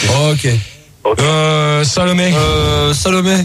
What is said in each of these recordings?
Ok. Salomé. Salomé.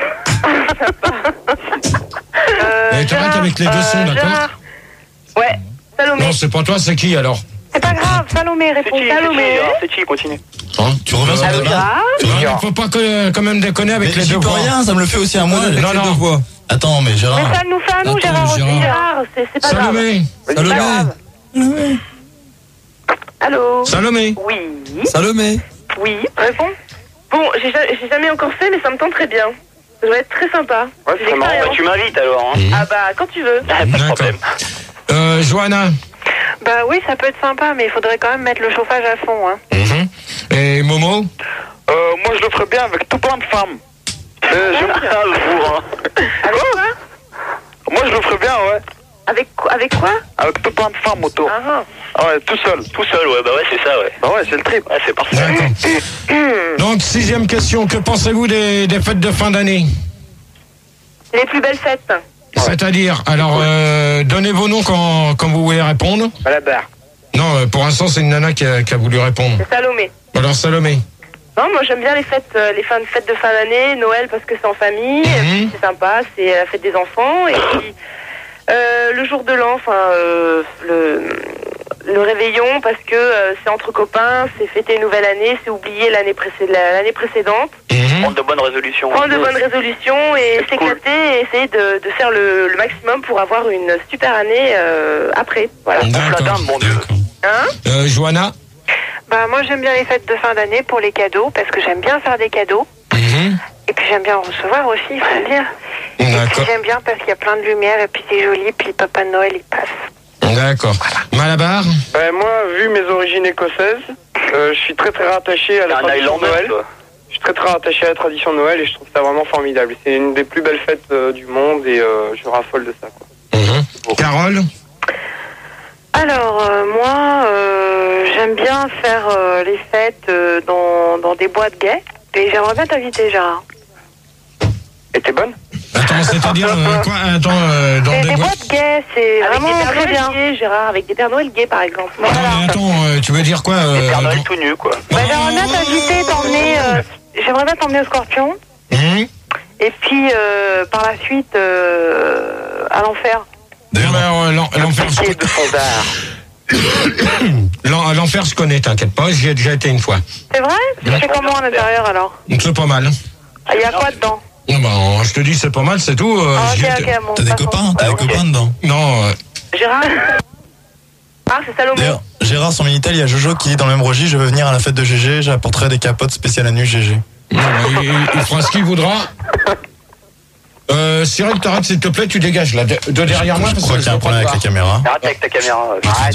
Tu arrêtes avec les deux sons, d'accord? Ouais, Salomé. Non, c'est pas toi, c'est qui alors? C'est pas grave, Salomé répond. Salomé. C'est qui, continue. Hein, tu reviens sur le débat. Il faut pas quand même déconner avec les deux voix. J'y peux rien, ça me le fait aussi à moi. Non, non. Deux voix. Attends, mais Gérard. Mais ça nous fait à nous, Gérard aussi. Gérard, c'est pas Salomé. grave. Salomé. Allô. Salomé. Oui. Salomé. Oui, réponds. Bon, j'ai jamais encore fait, mais ça me tente très bien. Ça va être très sympa. Ouais, c'est marrant. Bah, tu m'invites alors. Hein. Ah bah, quand tu veux. Pas de problème. Johanna. Bah oui, ça peut être sympa, mais il faudrait quand même mettre le chauffage à fond. Hein. Et Momo? Moi, je le ferais bien avec tout plein de femmes. Je me parle, vous, hein. Avec quoi? Moi, je le ferais bien, ouais. Avec quoi? Avec tout plein de femmes autour. Ah ouais, tout seul. Tout seul, ouais, bah ouais, c'est ça, ouais. Bah ouais, c'est le trip. Ouais, c'est parfait. D'accord. Donc, 6e question. Que pensez-vous des fêtes de fin d'année? Les plus belles fêtes. C'est-à-dire, alors, donnez vos noms quand vous voulez répondre. À la barre. Non, pour l'instant, c'est une nana qui a voulu répondre. C'est Salomé. Alors, Salomé. Non, moi j'aime bien les fêtes de fin d'année, Noël parce que c'est en famille, et puis c'est sympa, c'est la fête des enfants, et puis le jour de l'an, le réveillon parce que c'est entre copains, c'est fêter une nouvelle année, c'est oublier l'année précédente. Prendre de bonnes résolutions. Prendre de bonnes résolutions et s'éclater et essayer de faire le maximum pour avoir une super année après. Voilà. D'accord. Mon Dieu. Hein? Johanna? Bah moi j'aime bien les fêtes de fin d'année pour les cadeaux parce que j'aime bien faire des cadeaux. Et puis j'aime bien en recevoir aussi, il faut le dire. Et puis j'aime bien parce qu'il y a plein de lumière et puis c'est joli, puis Papa Noël il passe. D'accord. Malabar? Moi, vu mes origines écossaises, je suis très très rattaché à la tradition de Noël. Je suis très très rattaché à la tradition de Noël et je trouve ça vraiment formidable. C'est une des plus belles fêtes du monde et je raffole de ça, quoi. Carole? Alors, moi, j'aime bien faire les fêtes dans des boîtes gays. Et j'aimerais bien t'inviter, Gérard. Et t'es bonne? Attends, c'est-à-dire quoi? Dans des boîtes gays, c'est vraiment très bien. Gérard, avec des Pères Noël gays, par exemple. Voilà. Non, mais attends, tu veux dire quoi? Des Pères Noël tout nus, quoi. J'aimerais bien t'inviter, j'aimerais bien t'emmener au Scorpion. Et puis, par la suite, à l'enfer. L'enfer, je connais, t'inquiète pas, j'y ai déjà été une fois. C'est vrai? C'est comment à l'intérieur alors? C'est pas mal. Il y a quoi dedans? Je te dis, c'est pas mal, c'est tout. Bon, t'as des copains? T'as des copains dedans? Non. Gérard? Ah, c'est Salomé. D'ailleurs, Gérard, son Minitel, il y a Jojo qui dit dans le même registre, je veux venir à la fête de GG, j'apporterai des capotes spéciales à nu GG. Il fera ce qu'il voudra. Cyril, t'arrêtes s'il te plaît, tu dégages là, de derrière moi. Je crois qu'il y a un problème avec la caméra. Arrête avec ta caméra.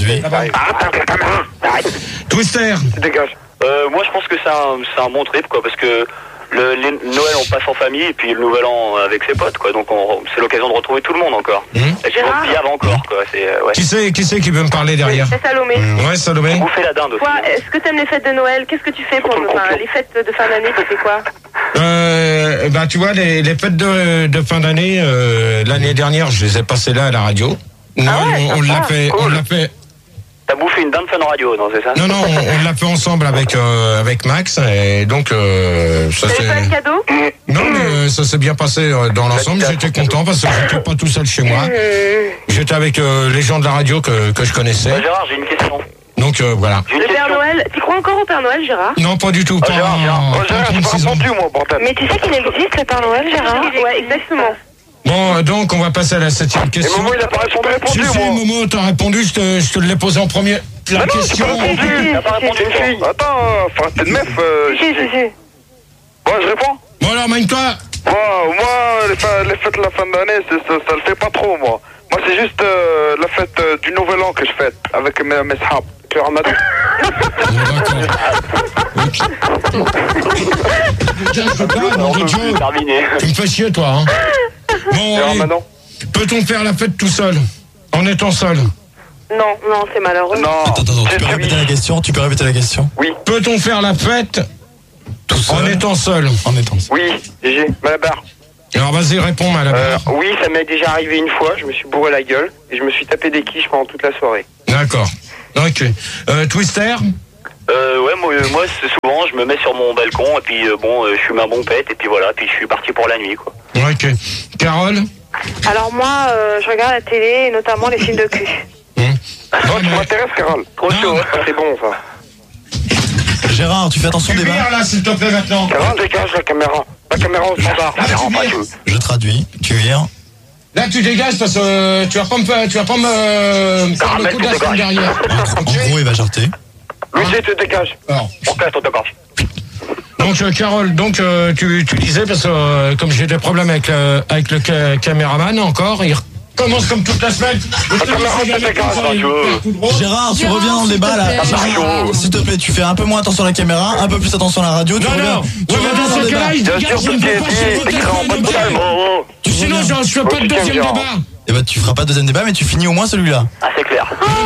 Arrête. Twister. Tu dégages. Moi, je pense que c'est un bon trip, quoi, parce que Noël, on passe en famille, et puis le Nouvel An avec ses potes, quoi. Donc, c'est l'occasion de retrouver tout le monde encore. Et puis, on se dit avant encore, quoi. Ouais. Qui c'est qui veut me parler derrière? C'est Salomé. Ouais, Salomé. Vous faites la dinde aussi. Toi, est-ce que t'aimes les fêtes de Noël? Qu'est-ce que tu fais pour les fêtes de fin d'année? Tu fais quoi? Tu vois, les fêtes de fin d'année, l'année dernière, je les ai passées là à la radio. Non, on l'a fait. T'as bouffé une dinde fun radio, non, c'est ça? Non, on l'a fait ensemble avec Max, et donc ça c'est. T'avais pas de cadeau? Non, mais ça s'est bien passé dans l'ensemble. J'étais content parce que j'étais pas tout seul chez moi. J'étais avec les gens de la radio que je connaissais. Gérard, j'ai une question. Donc voilà. Le Père Noël, tu crois encore au Père Noël, Gérard? Non, pas du tout. Gérard, j'ai pas entendu, moi, bordel. Mais tu sais qu'il existe le Père Noël, Gérard? Ouais, exactement. Bon, donc on va passer à la 7e question. Et Momo, il a pas répondu, Si, moi. Momo, t'as répondu, je te l'ai posé en premier. La question. Il a pas répondu, une fille. Attends, t'es une meuf. Si. Bon, je réponds. Bon alors, magne-toi. Moi, les fêtes de la fin d'année, ça le fait pas trop, moi. Moi, c'est juste la fête du Nouvel An que je fête avec mes sahab. Tu as ramadan. Tu me fais chier, toi. Hein. Bon, allez, peut-on faire la fête tout seul, en étant seul? Non, c'est malheureux. Non. Attends, tu peux répéter la question? Oui. Peut-on faire la fête tout seul, en étant seul? Oui, GG, Malabar. Alors vas-y, réponds, Malabar. Oui, ça m'est déjà arrivé une fois, je me suis bourré la gueule et je me suis tapé des quiches pendant toute la soirée. D'accord. Ok. Twister? Moi c'est souvent, je me mets sur mon balcon et puis je fume un bon pet et puis voilà, puis je suis parti pour la nuit, quoi. Ok. Carole? Alors moi, je regarde la télé et notamment les films de cul. Oh, tu m'intéresses, Carole. Trop chaud. C'est bon, ça. Gérard, tu fais attention des Lumière, là, s'il te plaît, maintenant. Carole, dégage la caméra. La caméra au standard. Je traduis, tu vires. Là, tu dégages parce que tu vas pas me faire le coup de la semaine dernière. En gros, il va jarter. Lucie, tu dégages. Alors. On casse, on dégage. Donc, Carole, tu disais, parce que comme j'ai des problèmes avec le caméraman encore, il commence comme toute la semaine. Gérard, tu reviens dans le débat là. S'il te plaît, tu fais un peu moins attention à la caméra, un peu plus attention à la radio. Tu reviens dans le débat. Sinon, je ne fais pas de deuxième débat. Eh ben, tu feras pas de deuxième débat, mais tu finis au moins celui-là. Ah, c'est clair.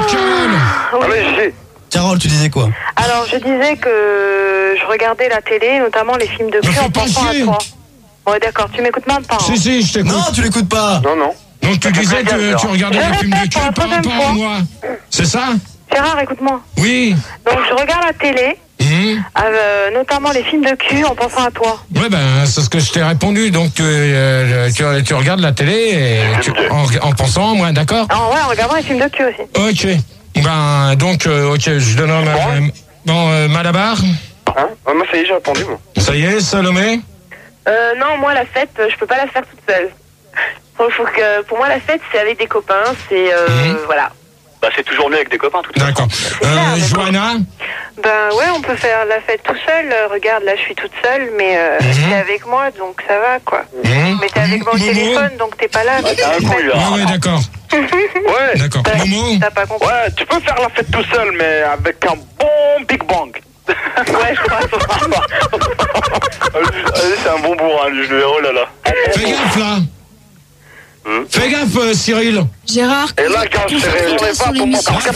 Carole, tu disais quoi? Alors, je disais que je regardais la télé, notamment les films de cul en pensant à toi. Ouais, d'accord, tu m'écoutes même pas. Si, je t'écoute. Non, tu l'écoutes pas. Non. Donc tu disais que tu regardais les films de cul par rapport à moi. C'est ça? Gérard, écoute-moi. Oui. Donc, je regarde la télé, notamment les films de cul en pensant à toi. Ouais, c'est ce que je t'ai répondu. Donc, tu regardes la télé en pensant à moi, d'accord? Ah ouais, en regardant les films de cul aussi. Ok. Je donne Malabar. Moi, ça y est, j'ai répondu, moi. Ça y est, Salomé? Non, moi, la fête, je peux pas la faire toute seule. Pour moi, la fête, c'est avec des copains, c'est... Voilà. Bah, c'est toujours mieux avec des copains, tout à fait. D'accord. Johanna? Ouais, on peut faire la fête tout seul. Regarde, là, je suis toute seule, mais t'es avec moi, donc ça va, quoi. Mais t'es avec moi au téléphone, donc t'es pas là. Ouais, d'accord. Ouais. D'accord. Momo? T'as pas compris? Ouais, tu peux faire la fête tout seul, mais avec un bon Big Bang. Ouais, je crois. C'est un bon bourrin, lui, je le oh là là. Fais gaffe, là. Fais gaffe, Cyril. Gérard, Et là, quand je serai pas pour mon corps,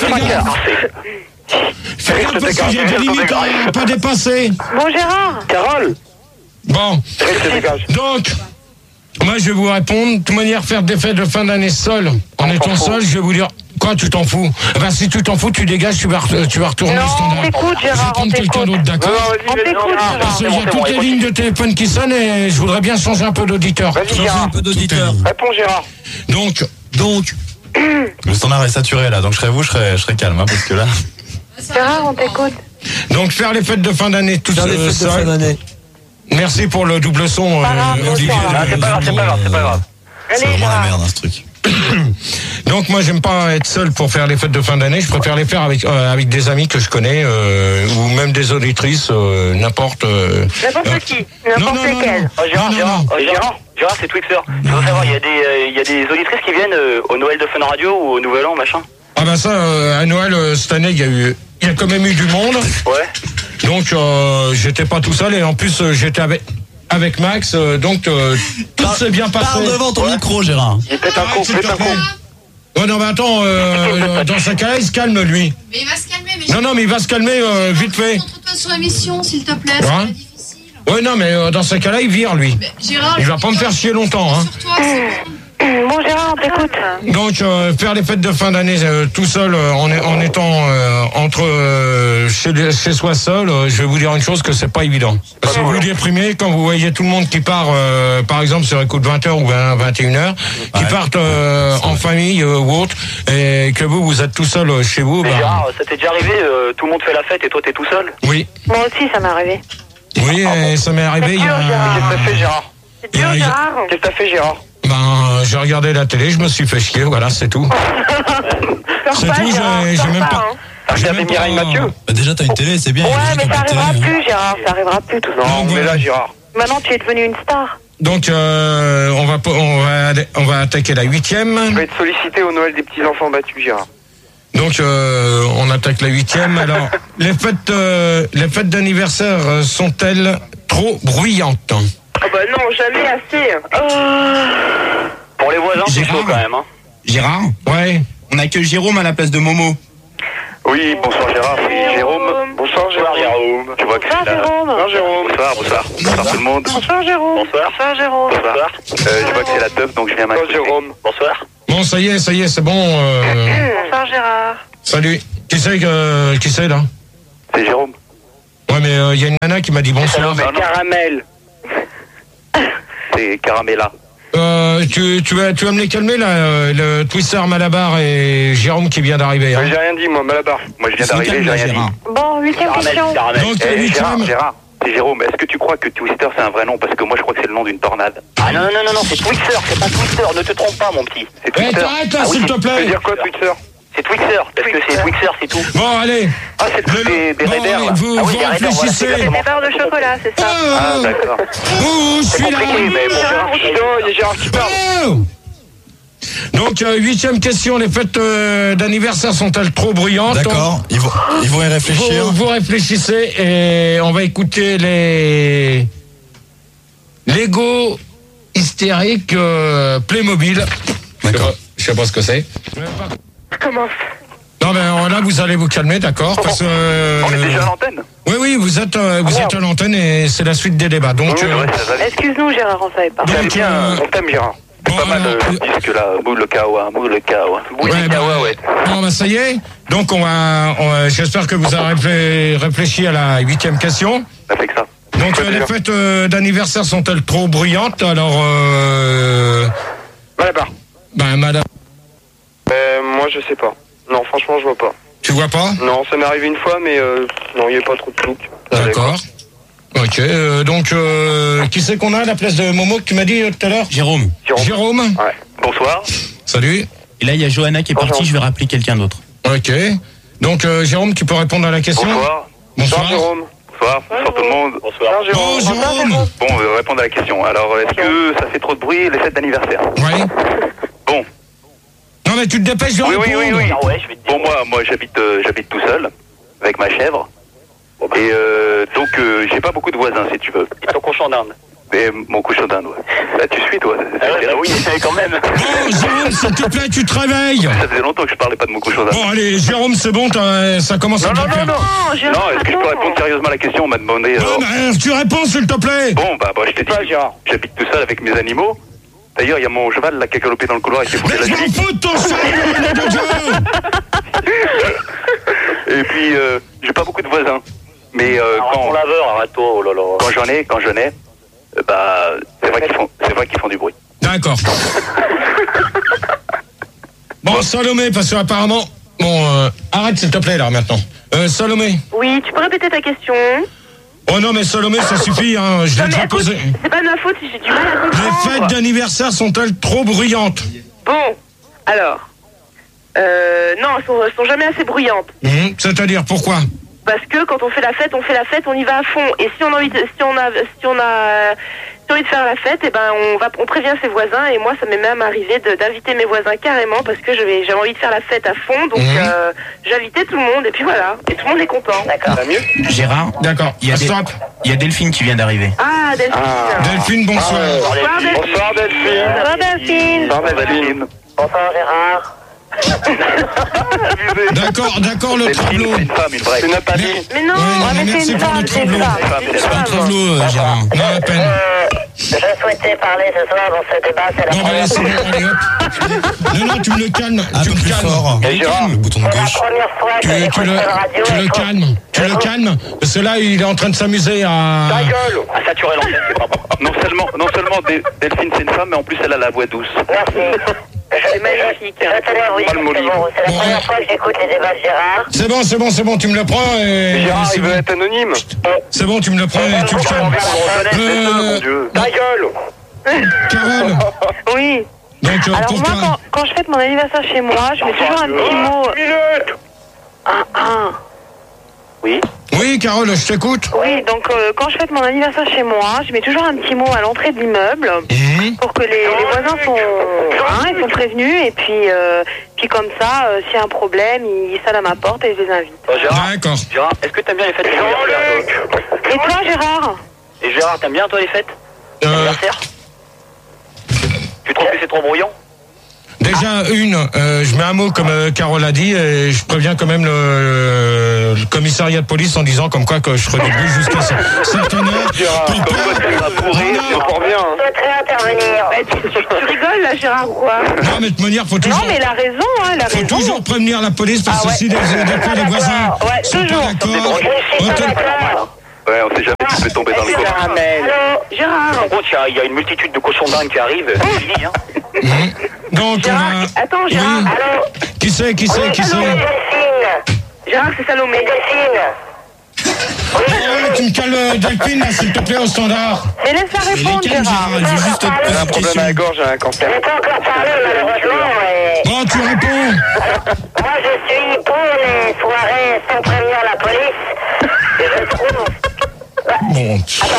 Fais gaffe parce qu'il y a des limites à pas dépasser. Bon, Gérard. Carole. Bon. Donc, moi, je vais vous répondre. De toute manière, faire des fêtes de fin d'année seul, en étant seul, je vais vous dire... Quoi, tu t'en fous? Si tu t'en fous, tu dégages, tu vas retourner au standard. On t'écoute, Gérard, je vais prendre quelqu'un d'autre, d'accord? On t'écoute, Parce qu'il y a toutes les lignes de téléphone qui sonnent et je voudrais bien changer un peu d'auditeur. Vas-y, Gérard. Un peu d'auditeur. Réponds, Gérard. Donc. Le standard est saturé là, donc je serais calme, hein, parce que là. Gérard, on t'écoute. Donc faire les fêtes de fin d'année tout seul. Merci pour le double son, Olivier. C'est pas grave. C'est vraiment la merde, hein, ce truc. Donc moi j'aime pas être seul pour faire les fêtes de fin d'année, je préfère les faire avec des amis que je connais ou même des auditrices, n'importe qui, n'importe lesquelles. Gérard, c'est Twixer. Je veux savoir, il y a des auditrices qui viennent au Noël de Fun Radio ou au Nouvel An, machin. Ah bah ça, à Noël cette année il y a quand même eu du monde. Ouais. Donc j'étais pas tout seul et en plus j'étais avec Max, donc tout s'est bien passé. Parle devant ton micro, Gérard. Il pète un coup, Oh non, mais attends, dans ce cas-là, il se calme, lui. Mais il va se calmer. Mais non, mais il va se calmer vite fait. Concentre-toi sur l'émission, s'il te plaît, c'est pas difficile. Ouais, non, mais dans ce cas-là, il vire, lui. Mais Gérard, il va pas me faire chier longtemps, hein. Sur toi, c'est bon. Bon, Gérard, on t'écoute. Donc, faire les fêtes de fin d'année tout seul, en étant chez soi seul, je vais vous dire une chose, que c'est pas évident. Parce que vous déprimez quand vous voyez tout le monde qui part, par exemple, sur un coup de 20h ou 21h, qui partent en famille ou autre, et que vous êtes tout seul chez vous. Mais Gérard, ça t'est déjà arrivé, tout le monde fait la fête et toi t'es tout seul? Oui. Moi aussi, ça m'est arrivé. Oui, et ça m'est arrivé il y a... Qu'est-ce que t'as fait, Gérard? C'est dur, Gérard. Qu'est-ce que t'as fait, Gérard? J'ai regardé la télé, je me suis fait chier, voilà, c'est tout. C'est tout, j'ai même pas... T'as regardé Mireille Mathieu? Bah déjà, t'as une télé, c'est bien. Ouais, mais ça arrivera plus, Gérard, ça arrivera plus tout ça. Non, mais là, Gérard. Maintenant, tu es devenu une star. Donc, on va attaquer la 8e. Je vais être sollicité au Noël des petits-enfants battus, Gérard. Donc, on attaque la 8e. Alors, les fêtes d'anniversaire sont-elles trop bruyantes? Ah bah non, jamais assez. Pour les voisins, c'est chaud quand même. Hein. Gérard? Ouais. On a que Jérôme à la place de Momo. Oui, bonsoir Gérard, c'est Jérôme. Bonsoir Jérôme. Tu vois que c'est là. Bonsoir Jérôme. Bonsoir tout le monde. Bonsoir Jérôme. Bonsoir Jérôme. Je vois que c'est la teuf, donc je viens m'accuser. Bonsoir Jérôme. Bonsoir. Bon, ça y est, c'est bon. Bonsoir Gérard. Salut. Qui c'est là? C'est Jérôme. Ouais, mais il y a une nana qui m'a dit bonsoir. Caramel. C'est Caramella. Tu vas me les calmer là, le Twister Malabar et Jérôme qui vient d'arriver. Hein. J'ai rien dit moi, Malabar. Moi je viens d'arriver, j'ai rien dit. Bon, 8e question. Donc, Gérard, c'est Jérôme. Est-ce que tu crois que Twister c'est un vrai nom? Parce que moi je crois que c'est le nom d'une tornade. Ah non, c'est Twister, c'est pas Twister, ne te trompe pas mon petit. C'est Twister. T'arrêtes là, s'il te Tu veux plaît. dire quoi, Twitter? C'est Twister, parce que c'est Twister, c'est tout. Bon, allez. Ah, c'est des Raiders là. Vous des Raiders, réfléchissez. voilà, Des barres de chocolat, c'est ça. Ah, d'accord. Je suis là. Compliqué, mais bon, Gérard, Il y a Gérard qui parle. Donc, 8e question, les fêtes d'anniversaire sont-elles trop bruyantes? D'accord, ils vont y réfléchir. Vous réfléchissez et on va écouter les Lego hystériques Playmobil. D'accord. Je sais pas ce que c'est. Commence. Non, mais là, vous allez vous calmer, d'accord? Parce que, on est déjà à l'antenne. Oui, vous êtes à l'antenne et c'est la suite des débats. Donc, Excuse-nous, Gérard, on savait pas. On t'aime, Gérard. C'est pas mal le disque là, Boule le Kawa. ouais. Bon, bah, ça y est. Donc, j'espère que vous avez réfléchi à la 8e question. Ça fait que ça. Donc, les fêtes d'anniversaire sont-elles trop bruyantes? Alors, Malabar. Madame. Moi, je sais pas. Non, franchement, je vois pas. Tu vois pas? Non, ça m'est arrivé une fois, mais non, il n'y a pas trop de look. D'accord. Ok, donc, qui c'est qu'on a à la place de Momo que tu m'as dit tout à l'heure? Jérôme. Jérôme. Ouais. Bonsoir. Salut. Et là, il y a Johanna qui est partie, je vais rappeler quelqu'un d'autre. Ok. Donc, Jérôme, tu peux répondre à la question? Bonsoir. Bonsoir, Jérôme. Bonsoir tout le monde. Bonsoir. Oh, Jérôme. Bon, on va répondre à la question. Alors, est-ce que ça fait trop de bruit les fêtes d'anniversaire? Oui. Bon. Non, mais tu te dépêches de répondre. Oui. Ah ouais, je vais te dire. Bon, moi j'habite tout seul, avec ma chèvre. Et donc, j'ai pas beaucoup de voisins, si tu veux. Et ton cochon d'Inde. Et mon cochon d'Inde, ouais. Là, tu suis, toi. Oui, quand même. Bon, Jérôme, s'il te plaît, tu te réveilles. Ça faisait longtemps que je parlais pas de mon cochon d'Inde. Bon, allez, Jérôme, c'est bon, ça commence à bien faire. Non, est-ce que je peux répondre sérieusement à la question? On m'a demandé... Tu réponds, s'il te plaît. Bon, je t'ai dit, j'habite tout seul avec mes animaux. D'ailleurs, il y a mon cheval là qui a galopé dans le couloir et qui s'est foulé la Mais je nuit. m'en fous de ton cheval, de Dieu. Et puis, j'ai pas beaucoup de voisins. Mais Ton laveur, arrête-toi, oh là là. quand j'en ai, c'est vrai qu'ils font du bruit. D'accord. Bon, Salomé, parce qu'apparemment... Bon, arrête s'il te plaît, là, maintenant. Salomé. Oui, tu peux répéter ta question? Oh non, mais Salomé, ça suffit, hein. Je l'ai déjà posé. C'est pas de ma faute si j'ai du mal à comprendre. Les fêtes d'anniversaire sont-elles trop bruyantes? Bon, alors... non, elles sont jamais assez bruyantes. C'est-à-dire, pourquoi? Parce que quand on fait la fête, on y va à fond. Et si on a envie de faire la fête, et ben on prévient ses voisins. Et moi, ça m'est même arrivé d'inviter mes voisins carrément parce que j'avais envie de faire la fête à fond. Donc j'invitais tout le monde et puis voilà. Et tout le monde est content. D'accord. Ça va mieux? Gérard. D'accord. Il y a Delphine qui vient d'arriver. Ah, Delphine. Delphine, bonsoir. Bonsoir, Delphine. Bonsoir, Delphine. Bonsoir, Delphine. Bonsoir, Delphine. Bonsoir Gérard. D'accord, le Delphine, tableau. c'est une femme, une vraie. C'est Nathalie. Mais non, mais merci c'est une pour le femme, c'est tableau. une femme. C'est Un tableau, Gérard. Non, à peine. Je souhaitais parler ce soir dans ce débat, c'est la Non, première allez, c'est bon, allez, hop. Non, tu me le calmes. Un Tu peu me plus calmes. fort. Le bouton de gauche. fois Tu que j'écoute cette radio. le calmes. Tu le calmes. Parce que là, il est en train de s'amuser à... Ta gueule. À saturer l'antenne, c'est pas bon. Non seulement Delphine c'est une femme, mais en plus elle a la voix douce. Merci. C'est magnifique. Je tenais à vous dire que c'est bon. C'est la première fois que j'écoute les débats de Gérard. C'est bon, tu me le prends et... Gérard, c'est il bon. veut être anonyme. C'est bon, tu me le prends et tu le calmes. Mon Dieu. Ta gueule. Carole. Oui. Donc, Alors pourquoi moi, quand je fête mon anniversaire chez moi, je mets toujours un petit mot... Oui, Carole, je t'écoute. Oui, donc quand je fête mon anniversaire chez moi, je mets toujours un petit mot à l'entrée de l'immeuble pour que les voisins ils sont prévenus et puis comme ça, s'il y a un problème, ils sonnent à ma porte et je les invite. D'accord. Gérard, est-ce que t'aimes bien les fêtes d'anniversaire? Et toi, Gérard? Et Gérard, t'aimes bien toi les fêtes d'anniversaire? Tu trouves que c'est trop brouillon? Déjà, je mets un mot comme Carole a dit, et je préviens quand même le commissariat de police en disant comme quoi que je redébute jusqu'à certaine heure. Gérard, Pour comme pas- quoi tu vas pourrir, c'est encore bien. Je souhaiterais intervenir. Tu rigoles là, Gérard, ou quoi? Non, mais de toute manière, faut toujours... Non, mais il a raison, hein, il a Faut raison. toujours prévenir la police parce que si des fois les voisins Ouais, sont toujours. pas d'accord, Je suis pas d'accord. Ouais, on sait jamais, tu peux tomber dans les copains. Allô, Gérard. Par contre, il y a une multitude de cochons dingues qui arrivent. C'est fini, hein. Donc, Gérard, attends, Gérard. Oui. Allô. Qui c'est Gérard, c'est Salomé. Delphine. Tu me cales Delphine, là, s'il te plaît, au standard. Mais laisse-la répondre, Gérard. Elle veut juste te poser J'ai un une problème question. à la gorge, j'ai un cancer. Je n'ai pas encore parlé, malheureusement. Bon, tu réponds. Moi, je suis pour les soirées sans prévenir la police. Je trouve. Bon.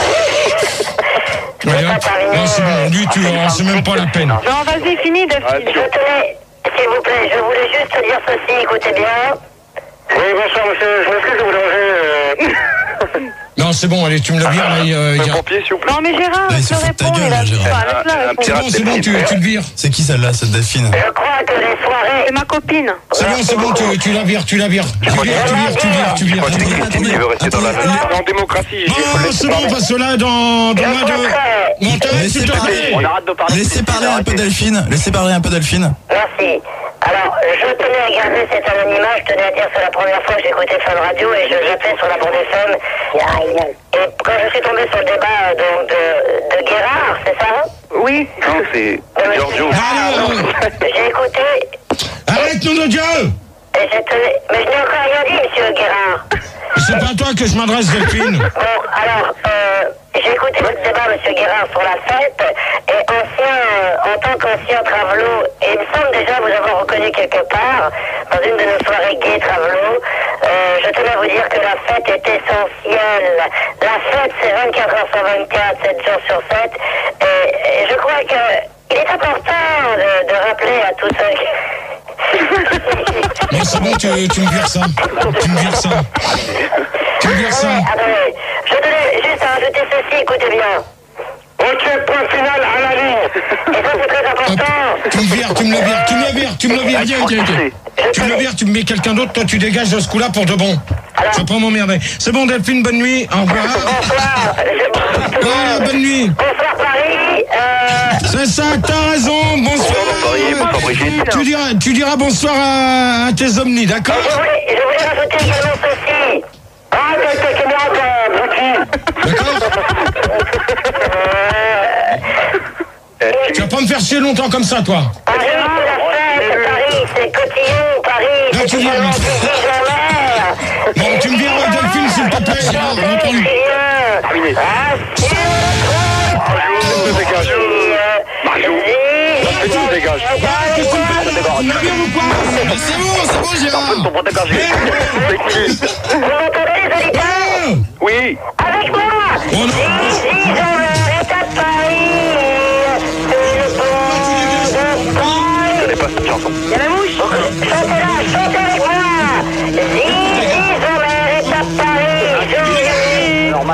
Allez, hop. Non, c'est bon, lui, c'est même pas la peine. Non, vas-y, finis, Delphine. Je tenais, s'il vous plaît, je voulais juste dire ceci, écoutez bien. Oui, bonsoir, monsieur. Je m'excuse de vous déranger. Non, c'est bon, allez, tu me le vires, là, il y a... Pompier, s'il vous plaît. Non, mais Gérard, Là, il se te fout de ta répond, gueule, il a là, Gérard. laisse-la C'est répondre. bon, c'est bon, tu le vires. C'est qui celle-là, cette Delphine? Je crois que les soirées. C'est ma copine. C'est bon, tu la vires. Tu vires. Attendez. Il veut rester dans la En démocratie, Oh, c'est bon, parce que là, dans moins de... Mon terrain, s'il te plaît. On arrête de parler. Laissez parler un peu Delphine. Laissez parler un peu Delphine. Merci. Alors, je tenais à garder cet anonymat, je tenais à dire que c'est la première fois que j'écoutais Fun Radio et je l'appelais sur la bande FM. Et quand je suis tombé sur le débat donc, de Guérard, c'est ça? Oui. Non, c'est Giorgio. J'ai écouté Arrête, nom de Dieu. et j'ai tenu... Mais je n'ai encore rien dit, monsieur Guérard. C'est pas à toi que je m'adresse, Delphine. Bon, alors, j'ai écouté votre débat, monsieur Guérard, sur la fête, et en tant qu'ancien travelot, et il me semble déjà vous avoir reconnu quelque part, dans une de nos soirées gay travelot, je tenais à vous dire que la fête est essentielle. La fête, c'est 24 heures sur 24, 7 jours sur 7, et je crois que il est important de rappeler à tous ceux qui... Non, c'est bon, tu me vires ça. Attendez, je tenais juste à rajouter ceci, écoutez bien. Ok, point final à la ligne. Et ça, c'est très important. Tu me le vires. Tu me le vires. Tu me le vires, tu me mets quelqu'un d'autre, toi tu dégages de ce coup-là pour de bon. Je vais pas m'emmerder. C'est bon, Delphine, bonne nuit. Au revoir. Bonsoir. Voilà, bonne nuit. Bonsoir, Paris. C'est ça, t'as raison. Bonsoir. Bonsoir, Brigitte. Tu diras bonsoir à tes omnis, d'accord? Je voulais rajouter également ceci. Ah, t'as caméra, D'accord. Tu vas pas me faire chier longtemps comme ça, toi. Paris, c'est la fête. Paris, c'est cotillon. Paris, Là, c'est tu viens. finalement plus visionnaire. Bon, tu me vires Delphine, s'il te plaît. Gérard, on entend lui. Dégage. Qu'est-ce que tu fais? Tu me vires ou quoi? C'est bon, Gérard. Vous m'entendez, les auditeurs? Oui. Avec moi. Oh non. Ici, dans est à Paris. Je connais pas cette chanson. Il y a la mouche. Chantez-la, chantez avec moi. Zizi, Zomer est à Paris. Normal.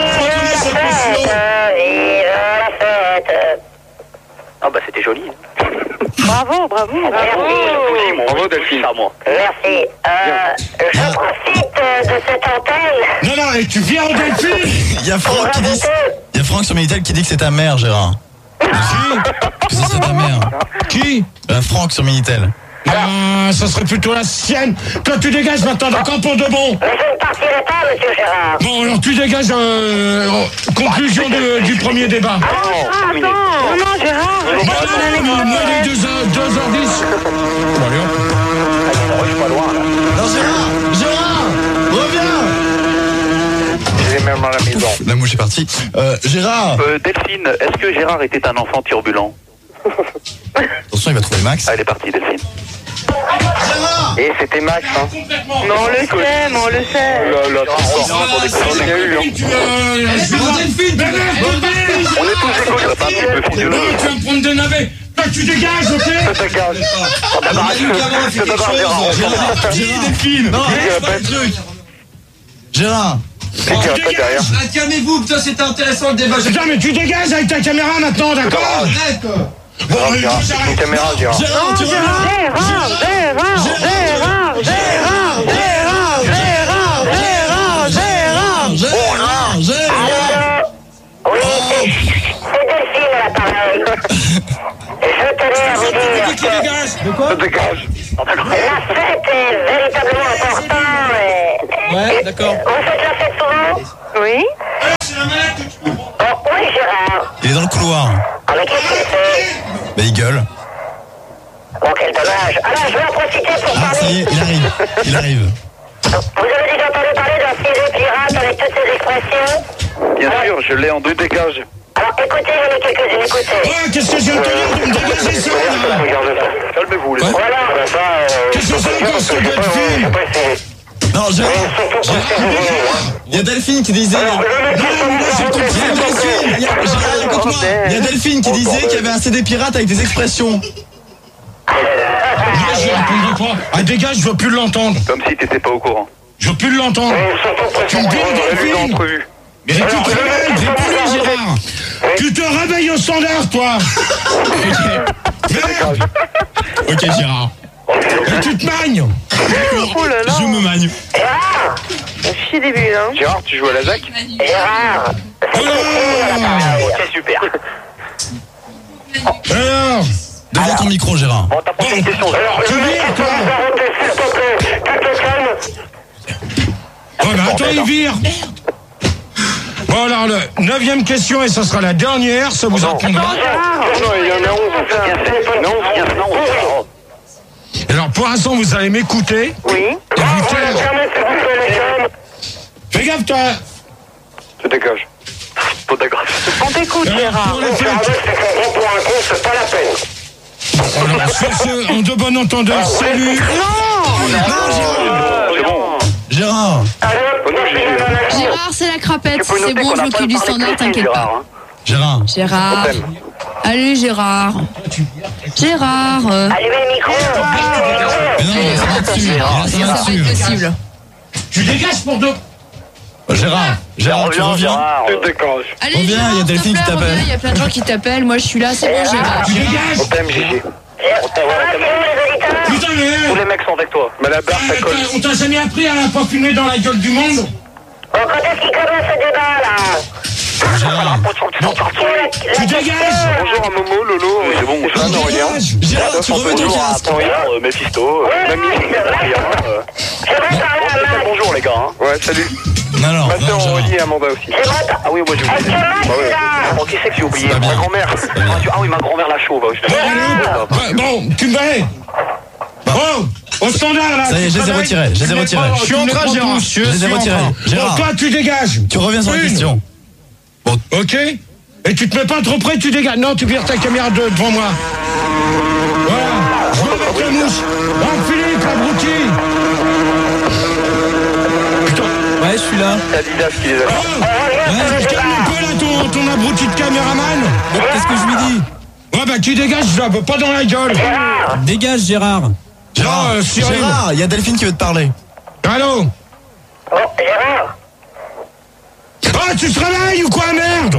Vive la fête. Ah bah c'était joli. Bravo. Merci. Bravo, Delphine. À moi. Merci. Je profite de cette antenne. Non, et tu viens Delphine. Il y a Franck sur Minitel qui dit que c'est ta mère, Gérard. Que ce serait ta mère. Qui? Franck sur Minitel. Ah, ça serait plutôt la sienne. Toi, tu dégages maintenant, d'accord, pour de bon. Mais je ne partirai pas, monsieur Gérard. Bon, alors tu dégages conclusion du premier débat. Attends. Non, Gérard. Moi, il est 2h10. Bon, allez, hop. Je suis pas loin là. Non, Gérard, reviens. Il est même à la maison. La mouche est partie. Gérard. Delphine, est-ce que Gérard était un enfant turbulent? Attention, il va trouver Max. Ah, elle est partie, Delphine. Et c'était Max, hein. Non, on le sait. Delphine, On est tous égaux, il pas un petit peu physiologique. tu vas me prendre des navets. Toi, tu dégages, ok? Dégage. Delphine. Non, c'est pas le truc. Gérard. Derrière. Calmez-vous, putain, c'était intéressant le débat. Putain, mais tu dégages avec ta caméra maintenant, d'accord? Bon, Une caméra, Gérard. Gérard, tu reviens. Gérard. Oui, c'est Delphine à l'appareil. Je tenais à vous dire que Dégage. la fête est véritablement importante. Ouais, d'accord. Vous faites la fête souvent? Oui. Oui. Oui, Gérard. Il est dans le couloir. Ah, mais qu'est-ce qu'il fait? Bah, il gueule. Oh, quel dommage. Alors, je vais en profiter pour Ah, ça y est, il arrive. Il arrive. Vous avez déjà entendu parler d'un CD pirate avec toutes ces expressions? Bien sûr, je l'ai en 2 décages. Alors, écoutez, j'en ai quelques-unes, écoutez. Ouais, qu'est-ce que je viens de te dire de me dégager ça, là? Calmez-vous, les Voilà. Qu'est-ce que c'est que ce gars de film? Non, il y a Delphine qui disait. Il y a Delphine qui disait qu'il y avait un CD pirate avec des expressions. Moi, je répondrai pas. Ah, dégage, je veux plus l'entendre. Comme si t'étais pas au courant. Je veux plus l'entendre. Tu me dis, Delphine? Mais tu te réveilles, réponds, Gérard. Tu te réveilles au standard, toi. Ok, Gérard. Et tu te magnes. Oh là là. Je me magne. Gérard. Chier des bulles, hein. Gérard, tu joues à la ZAC? Gérard. Ok, super. Alors, Devant ton micro, Gérard. Bon, t'as posé une question, Gérard. tu vires, toi? Ouais, bah attends, il vire. Bon, alors, le 9e question, et ce sera la dernière, ça vous apprendra. Non, il y en a 11. Alors, pour l'instant, vous allez m'écouter. Oui. Fais gaffe, toi. Je dégage. Bon, d'accord. On t'écoute, Gérard. Pour les fêtes. Alors, sur ce, en de bon entendeur, salut. C'est bon. Gérard. Gérard, c'est la crapette. C'est bon, je m'occupe du standard, t'inquiète pas. Gérard. Gérard. Allez, Gérard. Gérard. Allumez le micro. Mais non, ça va dessus. Ça va être possible. Tu dégages pour deux. Gérard. Gérard, tu reviens. Je dégage. Allez, Reviens, Gérard, il y a Delphine s'il te qui plaît, t'appelle. reviens, il y a plein de gens qui t'appellent. Moi, je suis là, c'est bon, Gérard. Tu dégages. On t'aime, Gigi. Putain, mais... Tous les mecs sont avec toi. Mais la barre, ça colle. On t'a jamais appris à pas fumer dans la gueule du monde? Bon, quand est-ce qu'il commence ce débat, là? Gérard. Tu dégages. Bonjour à Momo, Lolo. C'est bon, ça, non, rien. Gérard, tu remets ton casque. Mephisto, Mamie, bonjour les gars. Ouais, salut. Non, non, Ma non, soeur Gérard. Aurélie et Amanda aussi. Ah oui, moi j'ai oublié. Oh, qui c'est que j'ai oublié? pas bien. Ma grand-mère. Ah oui, ma grand-mère la chauve. Bon, tu me verrais. Bon, au standard, là. Ça y est, je les ai retirés. Je les ai retirés. Je suis en train, Gérard. Je les ai retirés. Bon, Gérard, toi, tu dégages. tu reviens sur la question. Bon, Ok? Et tu te mets pas trop près, tu dégages. Non, tu vires ta caméra devant moi. Voilà. Je vois avec la mouche. Ah, Philippe, abruti. Putain. ouais, je suis là. C'est Adidas qui les a. Calme un peu, là, ton abruti de caméraman. Qu'est-ce que je lui dis? Ouais, bah, tu dégages, je la veux pas dans la gueule. Dégage, Gérard. Gérard, Cyril. Gérard, il y a Delphine qui veut te parler. Allô? Oh, Gérard. Ah, tu te réveilles ou quoi, merde?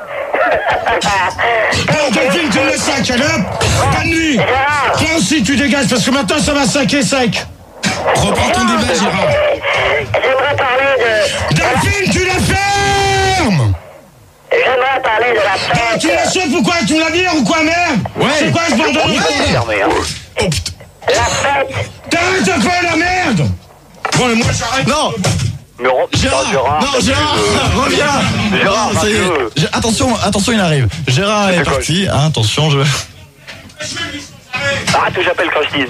Bon, Delphine, tu me laisses sac, allez hop. Bonne nuit. Toi aussi, tu dégages, parce que maintenant, ça va saquer sec. Reprends ton débat, Gérard. J'aimerais parler de... Delphine, tu la fermes. J'aimerais parler de la Ah, fête. tu la chauffes ou quoi? Tu me la vires ou quoi, merde? Ouais. C'est quoi ce bordel? Fermé, hein. La fête. T'arrêtes un peu, la merde. Bon, et moi, j'arrête. Non, Gérard. Non, Gérard, reviens. Gérard, Non, ça y est. adieu. Attention, attention, il arrive. Gérard est parti. Hein, attention, je... Arrête que j'appelle Christine.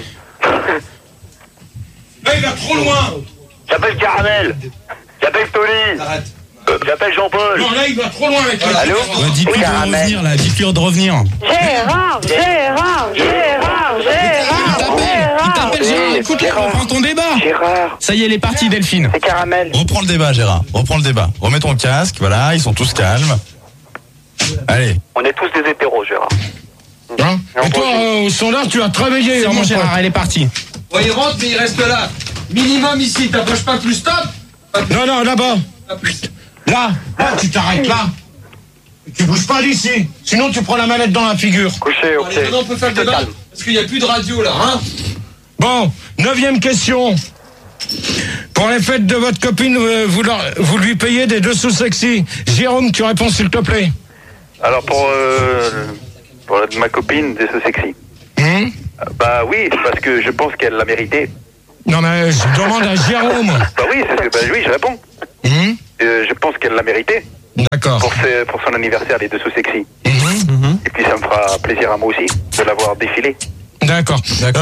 Là, il va trop loin. J'appelle Caramel. J'appelle Tony. J'appelle Jean-Paul. Non, là, il va trop loin avec la... Allô? Dites-lui de revenir, là. Dites-lui de revenir. Gérard, Gérard, Gérard, Gérard. Il t'appelle, Gérard. Écoute-le, reprends ton débat. Gérard, Ça y est, elle est partie, Delphine. c'est Caramel. Reprends le débat, Gérard. Reprends le débat. Remets ton casque, voilà, ils sont tous calmes. Allez. On est tous des hétéros, Gérard. Hein? Et toi, au standard, tu as travaillé. C'est hein, bon, mon Gérard, pote. elle est partie. Bon, il rentre, mais il reste là. Minimum ici, t'approches pas plus, stop. Non, non, là-bas. Là, tu t'arrêtes là. Tu bouges pas d'ici. Sinon, tu prends la manette dans la figure. Couché, Bon, allez, maintenant on peut faire le débat. Parce qu'il n'y a plus de radio là, hein. Bon, 9e question. Pour les fêtes de votre copine, vous lui payez des dessous sexy. Jérôme, tu réponds s'il te plaît. Alors pour ma copine, c'est sexy. Bah oui, parce que je pense qu'elle l'a mérité. Non mais je demande à Jérôme. Bah oui, oui, je réponds. je pense qu'elle l'a mérité. D'accord. Pour son anniversaire, les Dessous Sexy. Et puis ça me fera plaisir à moi aussi de l'avoir défilé. D'accord.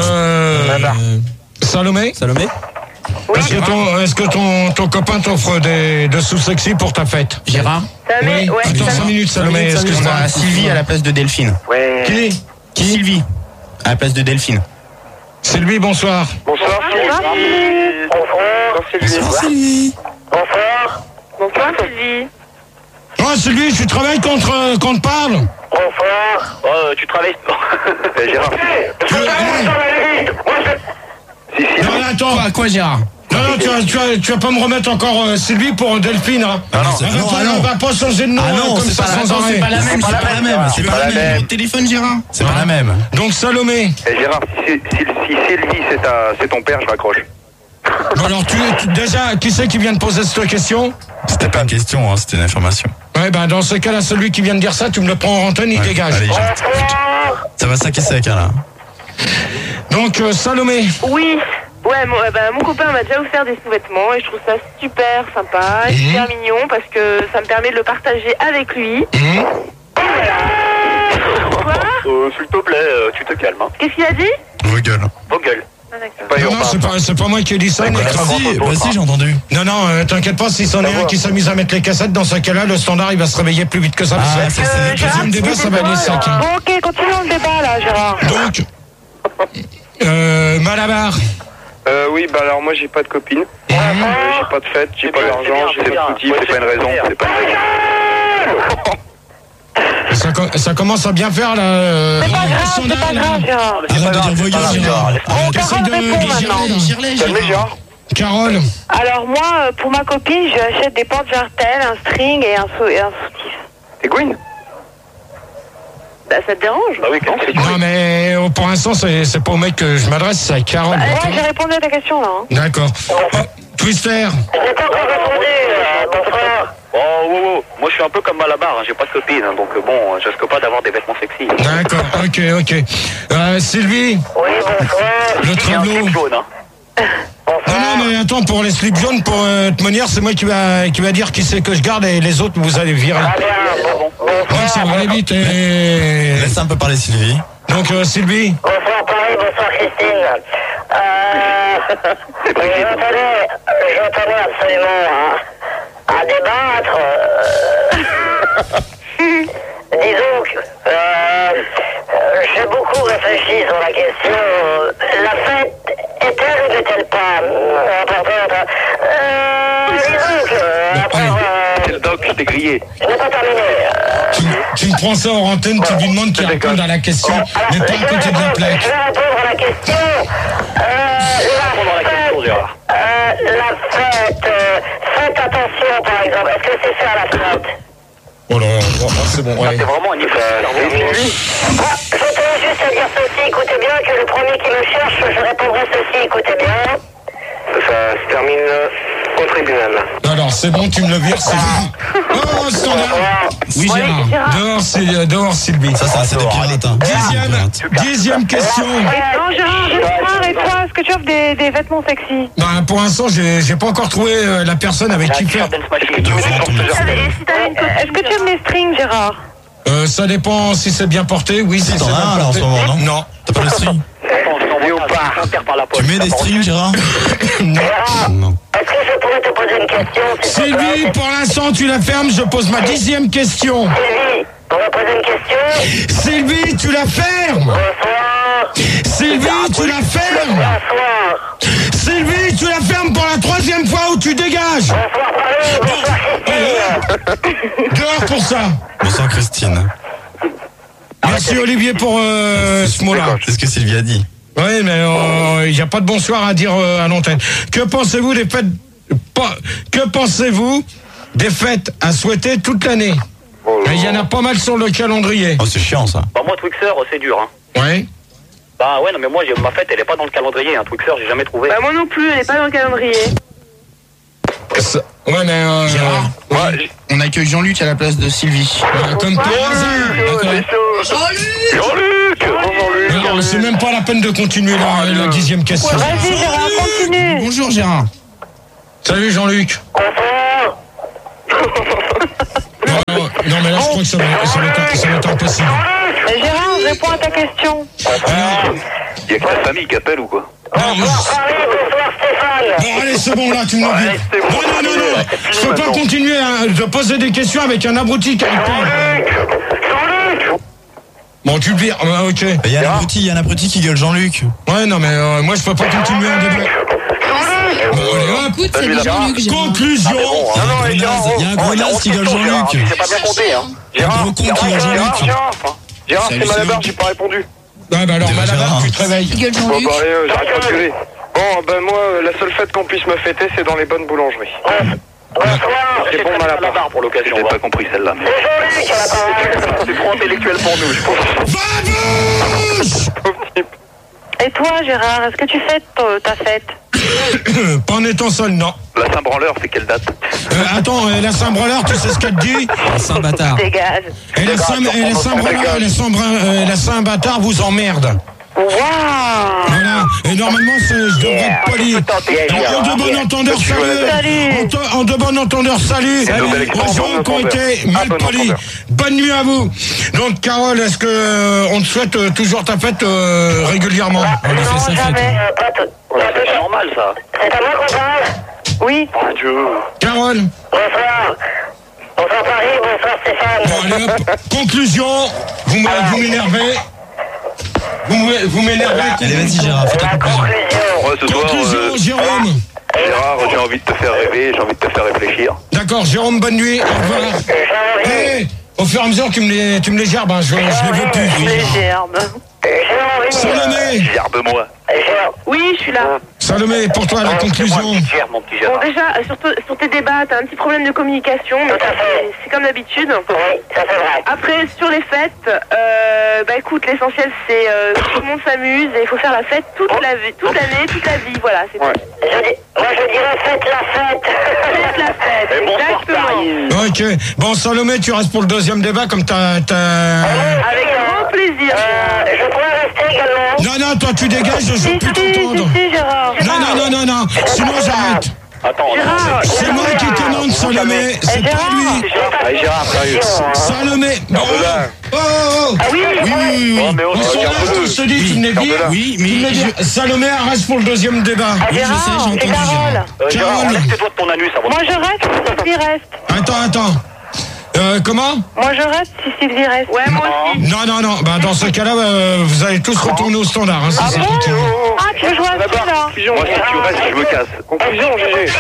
Salomé. Oui. Est-ce que ton copain t'offre des Dessous Sexy pour ta fête? Gérard. Salomé, ouais. Attends 5 minutes, Salomé. Excuse-moi. Sylvie à la place de Delphine. Ouais. Qui Sylvie à la place de Delphine. Sylvie, bonsoir. Bonsoir, Sylvie. Bonsoir. Sylvie. Bonsoir. Bonsoir, Sylvie. Oh, Sylvie, tu travailles qu'on te parle? Bonsoir. Oh, tu travailles. Gérard. Non, attends. Quoi, Gérard? Non, tu vas pas me remettre encore Sylvie pour Delphine, hein? On va pas changer de nom comme ça sans arrêt. C'est pas la même. C'est pas la même. Au téléphone, Gérard. C'est pas la même. Donc Salomé. Gérard, si Sylvie c'est ton père, je raccroche. Bon, alors déjà, qui c'est qui vient de poser cette question? C'était pas une question, c'était une information. Ouais, ben dans ce cas-là, celui qui vient de dire ça, tu me le prends en antenne, il dégage. Allez, ça va saquer sec, là. Donc, Salomé. Oui. Ouais, mon copain m'a déjà offert des sous-vêtements et je trouve ça super sympa, super mignon parce que ça me permet de le partager avec lui. Quoi? S'il te plaît, tu te calmes. Hein. Qu'est-ce qu'il a dit? Vos gueules. Vos gueules. Ah, d'accord. Non, c'est pas moi qui ai dit ça. Si, j'ai entendu. Non, t'inquiète pas, si c'en est un qui s'amuse à mettre les cassettes, dans ce cas-là, le standard, il va se réveiller plus vite que ça. Le deuxième débat, ça va aller sec. Bon, ok, continuons le débat, là, Gérard. Donc, Malabar. Oui, bah alors moi j'ai pas de copine. J'ai pas de fête, j'ai pas d'argent, j'ai pas de petit, C'est pas une raison. Ça commence à bien faire là. C'est pas grave, Gérard. Arrête de dire vos gueules, Gérard. Carole répond maintenant. Calmez, Gérard. Carole. Alors moi, pour ma copine, je lui achète des porte-jartelles, un string et un soutif. C'est Gwyn. Bah ça te dérange? Bah oui, quand c'est Non mais pour l'instant c'est pas au mec que je m'adresse, c'est à Carole. Ouais, j'ai répondu à ta question là. Hein. D'accord. Twister. J'ai pas encore répondu, bonsoir. Oh, moi je suis un peu comme Malabar, hein, j'ai pas de copine, hein, donc bon, je risque pas d'avoir des vêtements sexy. D'accord, ok. Sylvie. Oui, bonsoir. Le tableau. Jaune, hein. Non, mais attends, pour les slips jaunes, pour te manière, c'est moi qui va dire qui c'est que je garde et les autres, vous allez virer. Ah bien, Ouais, ça va aller vite. Laisse un peu parler Sylvie. Donc, Sylvie. Bonsoir Paris, bonsoir Christine. Je tenais absolument à débattre. Disons que j'ai beaucoup réfléchi sur la question. La fête est-elle ou n'est-elle pas importante? Disons que après C'est le doc, je t'ai grillé. je n'ai pas terminé. Tu me prends ça en antenne, tu lui demandes qu'il réponde à la question, mais pas à côté de la plaque. Je vais répondre à la question. La fête, faites attention par exemple. Est-ce que c'est ça la fête? Oh là, c'est bon, ouais. C'est vraiment un anniversaire. Je tenais juste à dire ceci, écoutez bien, que le premier qui me cherche, je répondrai ceci, écoutez bien. Ça se termine au tribunal. Alors, c'est bon, tu me le vires, Sylvie. Oh, standard. Oui, Gérard. Dehors, Sylvie. Ça, c'est assez des pirates. Hein. Dixième question. Non, Gérard, et toi, est-ce que tu offres des vêtements sexy? Bah, pour l'instant, j'ai pas encore trouvé la personne avec qui faire. Est-ce que tu aimes les strings, Gérard? Ça dépend si c'est bien porté. Oui, si t'en c'est as bien un, là, en ce moment, non? Non. T'as pas de string? Tu mets des strings, Gérard? Non. Est-ce que je pourrais te poser une question? Sylvie, pour l'instant, tu la fermes. Je pose ma 10e question. Sylvie, on va poser une question. Sylvie, tu la fermes. Bonsoir. Sylvie, tu la fermes. Bonsoir. Sylvie, tu la fermes pour la 3e fois ou tu dégages. Bonsoir Paris, bonsoir Christine. Dehors pour ça. Bonsoir Christine. Merci Olivier pour ce mot-là. C'est ce que Sylvie a dit. Oui, mais il n'y a pas de bonsoir à dire à l'antenne. Que pensez-vous des fêtes des fêtes à souhaiter toute l'année? Il y en a pas mal sur le calendrier. Oh, c'est chiant ça. Bah moi Twixer, c'est dur, hein. Ouais. Bah ouais, non mais moi ma fête elle est pas dans le calendrier, hein. Twixer j'ai jamais trouvé. Bah moi non plus, elle est pas dans le calendrier. Ouais, mais Gérard, on accueille Jean-Luc à la place de Sylvie. Comme par hasard. Jean-Luc. C'est même pas la peine de continuer la 10e question. Vas-y, Gérard, continue. Bonjour Gérard. Salut Jean-Luc. Bonsoir. Bonjour. Bonsoir. Est-ce que je pourrais te poser une question? Salut Jean-Luc. Bonsoir. Non, mais là, je crois que ça va être impossible. Gérard, réponds à ta question. Il y a que ta famille qui appelle ou quoi? Bonsoir Paris, bonsoir Stéphane. Bon, allez, c'est bon, là, tu me l'as dit. Non. Je peux pas continuer à poser des questions avec un abruti qui Bon, tu le vires, ok. Il y a un abruti qui gueule Jean-Luc. Ouais, non, mais moi, je peux pas continuer un débat. Bon, allez, hop. Écoute, c'est du Jean-Luc. Conclusion. Il y a un gros naze qui gueule Jean-Luc. J'ai pas bien compté, hein. Un gros con qui gueule Jean-Luc. Gérard, c'est Malabar, j'ai pas répondu. Ouais, bah alors, Malabar, tu te réveilles. Il gueule Bon, Jean-Luc. bah allez, j'arrête pas de gueuler. Bon, ben moi, la seule fête qu'on puisse me fêter, c'est dans les bonnes boulangeries. Bonsoir. C'est bon, Malabar. Pour l'occasion. J'ai pas compris celle-là. Mais... C'est Jean-Luc à la parole. C'est trop intellectuel pour nous, je pense. Pauvre type. Et toi, Gérard, est-ce que tu fêtes ta fête? Pas en étant seul, non. La Saint-Branleur, c'est quelle date? Attends, la Saint-Branleur, tu sais ce qu'elle te dit? Saint-Bâtard. Dégage. Et la Saint-Branleur, la Saint-Bâtard vous emmerde. Waouh. Voilà. Et normalement, je devrais être poli. En de bon entendeur, salut. En de bon entendeur, salut. Aux gens qui ont été mal polis. Bonne nuit à vous. Donc, Carole, est-ce que on te souhaite toujours ta fête régulièrement? Non, jamais. C'est normal, ça. C'est à moi qu'on parle. Oui. Mon Dieu. Carole. Bonsoir. Bonsoir Paris, bonsoir Stéphane. Bon, allez, hop. Conclusion. Vous m'énervez. Vous m'énervez. Allez, vas-y, Gérard, fais ta conclusion. Ouais, ce soir, Conclusion, Jérôme. Gérard, j'ai envie de te faire rêver, j'ai envie de te faire réfléchir. D'accord, Jérôme, bonne nuit. Au revoir. Hey, au fur et à mesure, tu me les gerbes, hein, je les veux plus. Les gerbes. Salomé. Gerbe-moi. Oui, je suis là. Salomé, pour toi, la conclusion. Mon petit Bon, Gérard. déjà, sur tes débats, t'as un petit problème de communication, mais c'est comme d'habitude. Oui, ça c'est vrai. Après, sur les fêtes, bah écoute, l'essentiel c'est que tout le monde s'amuse et il faut faire la fête toute l'année, toute la vie, voilà, c'est tout. Moi je dirais faites la fête. Faites la fête, Et bonsoir, exactement. Paris. Ok. Bon, Salomé, tu restes pour le deuxième débat comme t'as... Avec grand plaisir. Je pourrais rester également. Non, toi, tu dégages, je veux plus t'entendre. Si, Gérard. Non. Sinon, j'arrête. Attends, C'est moi qui commande, Salomé. C'est pas lui. Allez, Gérard, sérieux. Salomé. Bon, oh. Ah oui. Oh, mais Ils sont là, tous se dit, tu me l'as dit. Oui, mais Salomé, reste pour le deuxième débat. oui, je sais, j'ai entendu. Carole. Gérard, Carole. enlève tes doigts de ton anus avant. Moi je reste si Sylvie reste. Attends. Comment? Moi je reste si Sylvie reste. Ouais, moi aussi. Non. Bah, dans ce cas-là, vous allez tous retourner au standard. Hein, Ah bon? Ah, tu veux jouer à qui là? Moi, si tu restes, je me casse. Conclusion, GG.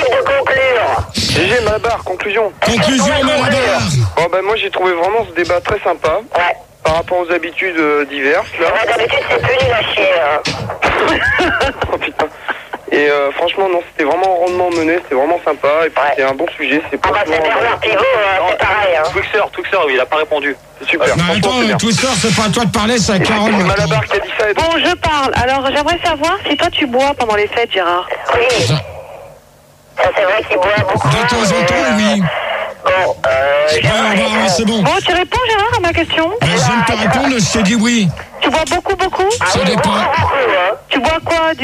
GG, Malabar, conclusion. Conclusion, Malabar. Bon, ben moi j'ai trouvé vraiment ce débat très sympa. Ouais. Par rapport aux habitudes diverses, là. D'habitude c'est plus nul à chier. Oh putain. Et franchement, non, c'était vraiment rondement mené, c'était vraiment sympa. Et puis c'était un bon sujet, c'est Ah pas bah c'est Bernard Pivot, c'est pareil. Hein. Twixer, il a pas répondu. C'est super. Mais Franchement, c'est bien. attends, Twister, c'est pas à toi de parler, c'est à Carole. C'est Malabar qui a dit ça. Et donc, Bon, je parle. Alors, j'aimerais savoir si toi tu bois pendant les fêtes, Gérard. Oui. Ça c'est vrai qu'il boit beaucoup. De temps en temps, oui. Bon, Ouais, c'est bon. Bon, tu réponds, Gérard, à ma question? Je viens de te répondre, je t'ai dit oui. Tu bois beaucoup? Ça dépend. Tu bois quoi?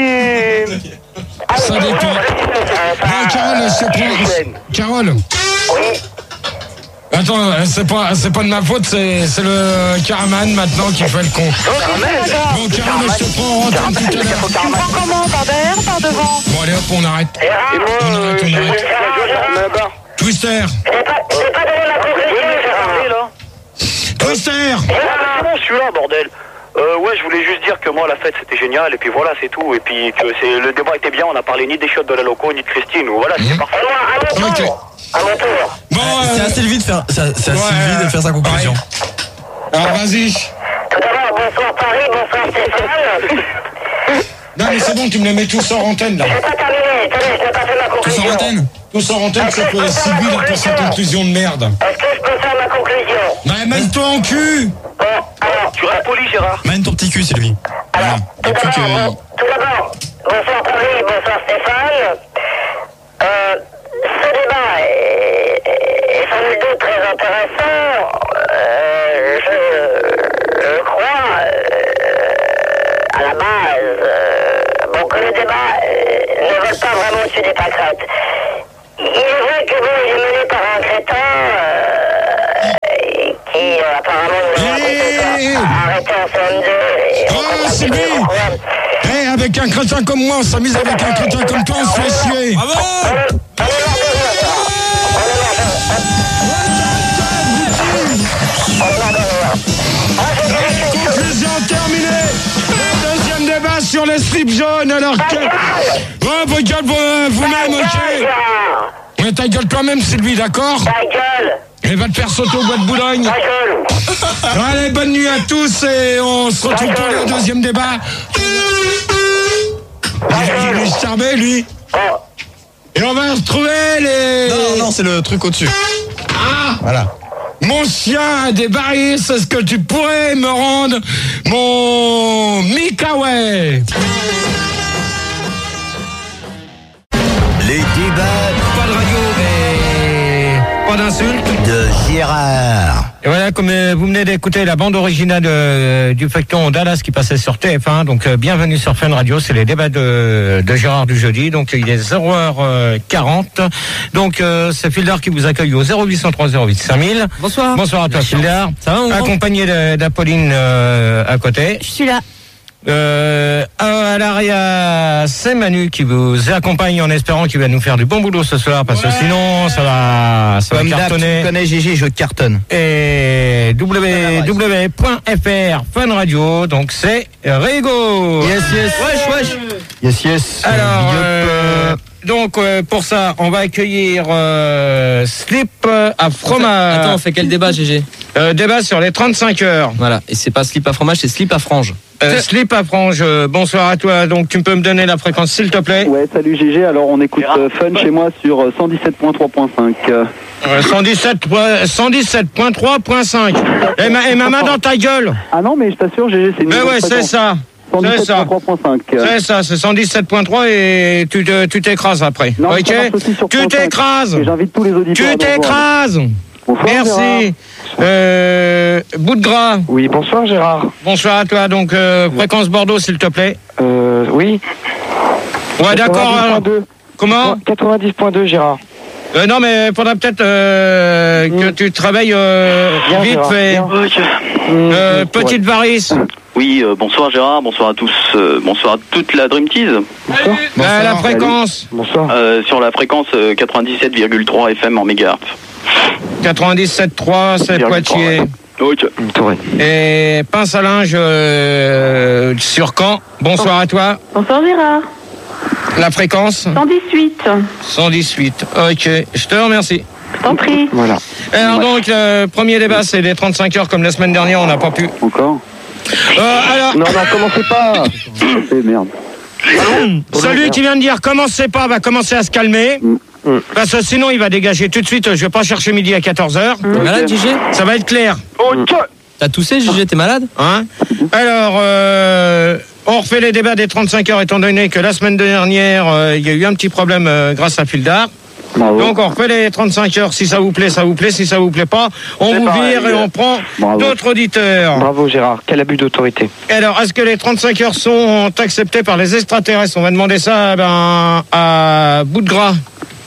Ça dépend. Bon, Carole, je te prends. Carole. Oui. Attends, c'est pas de ma faute, c'est le Caraman maintenant qui fait le con. Bon, Carole, je te prends en antenne tout à l'heure. Tu prends comment? Par derrière, par devant? Bon, allez hop, on arrête. et moi, On arrête. Malabar. Twister. J'ai pas donné ma conclusion. Twister. C'est bon, celui-là, bordel. Ouais, je voulais juste dire que moi, la fête, c'était génial, et puis voilà, c'est tout. Et puis que le débat était bien, on a parlé ni des chiottes de la loco, ni de Christine, ou voilà, c'est parfait. À mon tour. À mon tour. Bon, C'est à Sylvie de faire, Sylvie de faire sa conclusion. Alors, vas-y. Tout d'abord, bonsoir Paris, bonsoir Stéphane. Non, mais c'est bon, tu me les mets tous en antenne, là. J'ai pas terminé, attendez, je n'ai pas fait ma Tous conclusion. en antenne. Tous en antenne, c'est que Sylvie, là, pour sa conclusion de merde. Est-ce que je peux faire ma conclusion? Bah, mets-toi en cul. Bon, alors, Tu restes poli, Gérard. Mène ton petit cul, Sylvie. Voilà. tout d'abord, bonsoir Paris, bonsoir Stéphane. Ce débat est sans nul doute très intéressant. Je crois, à la base, que le débat ne vole pas vraiment au-dessus des pâquerettes. Il est vrai que bon, il est mené par un crétin apparemment, arrêtez ensemble. Oh, Sylvie! Avec un crétin comme moi, on s'amuse avec un crétin comme toi, on se fait chier. Bravo! Conclusion terminée. Le deuxième débat sur les slips jaunes, alors que... Oh, vos gueules vous-même, ok. Mais ta gueule toi-même, Sylvie, d'accord? Ta gueule. Et va te faire sauter au bois de Boulogne. Ta gueule. Allez, bonne nuit à tous et on se retrouve pour le deuxième débat. Il est charmé, lui. Et on va retrouver les... Non, c'est le truc au-dessus. Ah! Voilà. Mon chien a des barils, est-ce que tu pourrais me rendre mon Mikaway? Les débats. Pas de radio, mais pas d'insulte. De Gérard. Et voilà, comme vous venez d'écouter la bande originale du feuilleton Dallas qui passait sur TF1, donc bienvenue sur Fun Radio, c'est les débats de Gérard du jeudi, donc il est 0h40, donc c'est Fildar qui vous accueille au 0803 08 5000. Bonsoir. Bonsoir à toi Fildar. Ça va, accompagné d'Apolline à côté. Je suis là. À l'arrière, c'est Manu qui vous accompagne en espérant qu'il va nous faire du bon boulot ce soir parce que sinon ça va cartonner. Tu connais GG, je cartonne. Et www.fr Fun Radio, donc c'est Rigo. Yes. Yes. Alors, donc pour ça, on va accueillir Slip à fromage. Attends, on fait quel débat, GG? Débat sur les 35 heures. Voilà, et c'est pas slip à fromage, c'est slip à frange. Slip à frange, bonsoir à toi. Donc tu peux me donner la fréquence s'il te plaît? Ouais, salut GG. Alors on écoute Fun chez moi sur 117.3.5. 117.3.5. Et ma main dans ta gueule. Ah non, mais je t'assure GG, c'est une mais ouais, c'est ça. 117.3.5. C'est ça, c'est 117.3 et tu t'écrases après. Non, ok? Tu t'écrases. J'invite tous les auditeurs. Tu t'écrases. Merci. Bout de gras. Oui, bonsoir Gérard. Bonsoir à toi. Donc fréquence Bordeaux, s'il te plaît. Oui. Ouais, d'accord. 90.2. Comment? 90.2 Gérard. Non, mais faudra peut-être que tu travailles vite Gérard, fait. Petite varice. Oui, bonsoir Gérard, bonsoir à tous, bonsoir à toute la Dream Tease. Bonsoir. La fréquence. Bonsoir. Sur la fréquence 97,3 FM en mégahertz. 97.3, c'est Poitiers. Ok. Et pince à linge sur Caen. Bonsoir à toi. Bonsoir Gérard. La fréquence 118. 118. Ok, je te remercie. Je t'en prie. Voilà. Alors donc, le premier débat, c'est les 35 heures comme la semaine dernière, on n'a pas pu. Encore alors... Non, commencez pas. Merde. Celui qui vient de dire commencez pas va commencer à se calmer. Parce que sinon il va dégager tout de suite. Je vais pas chercher midi à 14h. T'es malade, GG? Ça va être clair. T'as toussé, GG? T'es malade? Hein? Alors, on refait les débats des 35 heures étant donné que la semaine dernière, il y a eu un petit problème grâce à Fildar. Donc on refait les 35 heures. Si ça vous plaît, ça vous plaît. Si ça vous plaît pas, on vous vire et on prend d'autres auditeurs. Bravo Gérard, quel abus d'autorité. Alors, est-ce que les 35 heures sont acceptées par les extraterrestres? On va demander ça à bout de gras.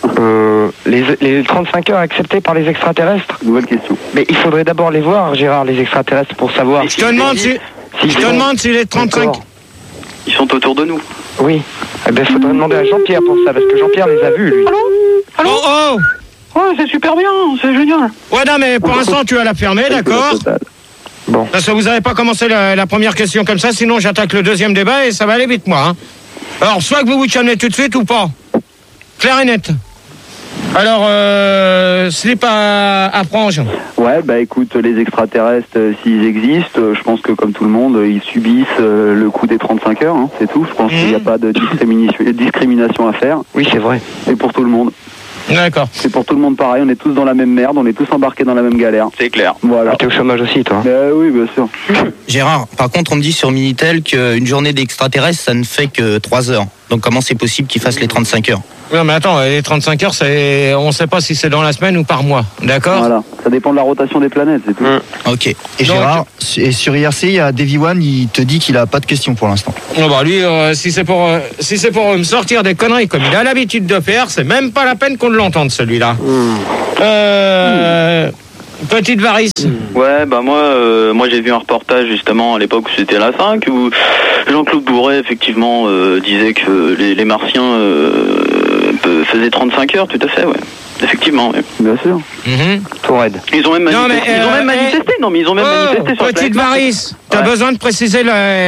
Les 35 heures acceptées par les extraterrestres? Nouvelle question. Mais il faudrait d'abord les voir, Gérard, les extraterrestres, pour savoir. Je te demande si les 35... Ils sont autour de nous. Oui. Eh bien, il faudrait demander à Jean-Pierre pour ça, parce que Jean-Pierre les a vus, lui. Allô? Oh, c'est super bien, c'est génial. Ouais, non, mais pour l'instant, tu vas la fermer, d'accord? Bon. Parce que vous n'avez pas commencé la première question comme ça, sinon j'attaque le deuxième débat et ça va aller vite, moi. Hein. Alors, soit que vous vous calmez tout de suite ou pas. Clair et net. Alors, slip à frange. Ouais, bah écoute, les extraterrestres, s'ils existent, je pense que comme tout le monde, ils subissent le coup des 35 heures, hein, c'est tout. Je pense qu'il n'y a pas de discrimination à faire. Oui, c'est vrai. C'est pour tout le monde. D'accord. C'est pour tout le monde pareil, on est tous dans la même merde, on est tous embarqués dans la même galère. C'est clair. Voilà. T'es au chômage aussi, toi? Oui, bien sûr. Gérard, par contre, on me dit sur Minitel qu'une journée d'extraterrestre, ça ne fait que 3 heures. Donc comment c'est possible qu'ils fassent les 35 heures? Non, mais attends, les 35 heures, on ne sait pas si c'est dans la semaine ou par mois, d'accord? Voilà, ça dépend de la rotation des planètes, c'est tout. Ok. Et Gérard, et sur IRC, il y a Davy One, il te dit qu'il a pas de questions pour l'instant. Non, bah lui, si c'est pour me sortir des conneries comme il a l'habitude de faire, c'est même pas la peine qu'on l'entende, celui-là. Petite varice. Ouais, bah moi j'ai vu un reportage justement à l'époque où c'était la 5 où Jean-Claude Bourret effectivement disait que les Martiens faisaient 35 heures, tout à fait, ouais. Effectivement, ouais. Bien sûr. Tout raide. Ils ont même manifesté. Non, mais ils ont même manifesté sur Petite varice. T'as besoin de préciser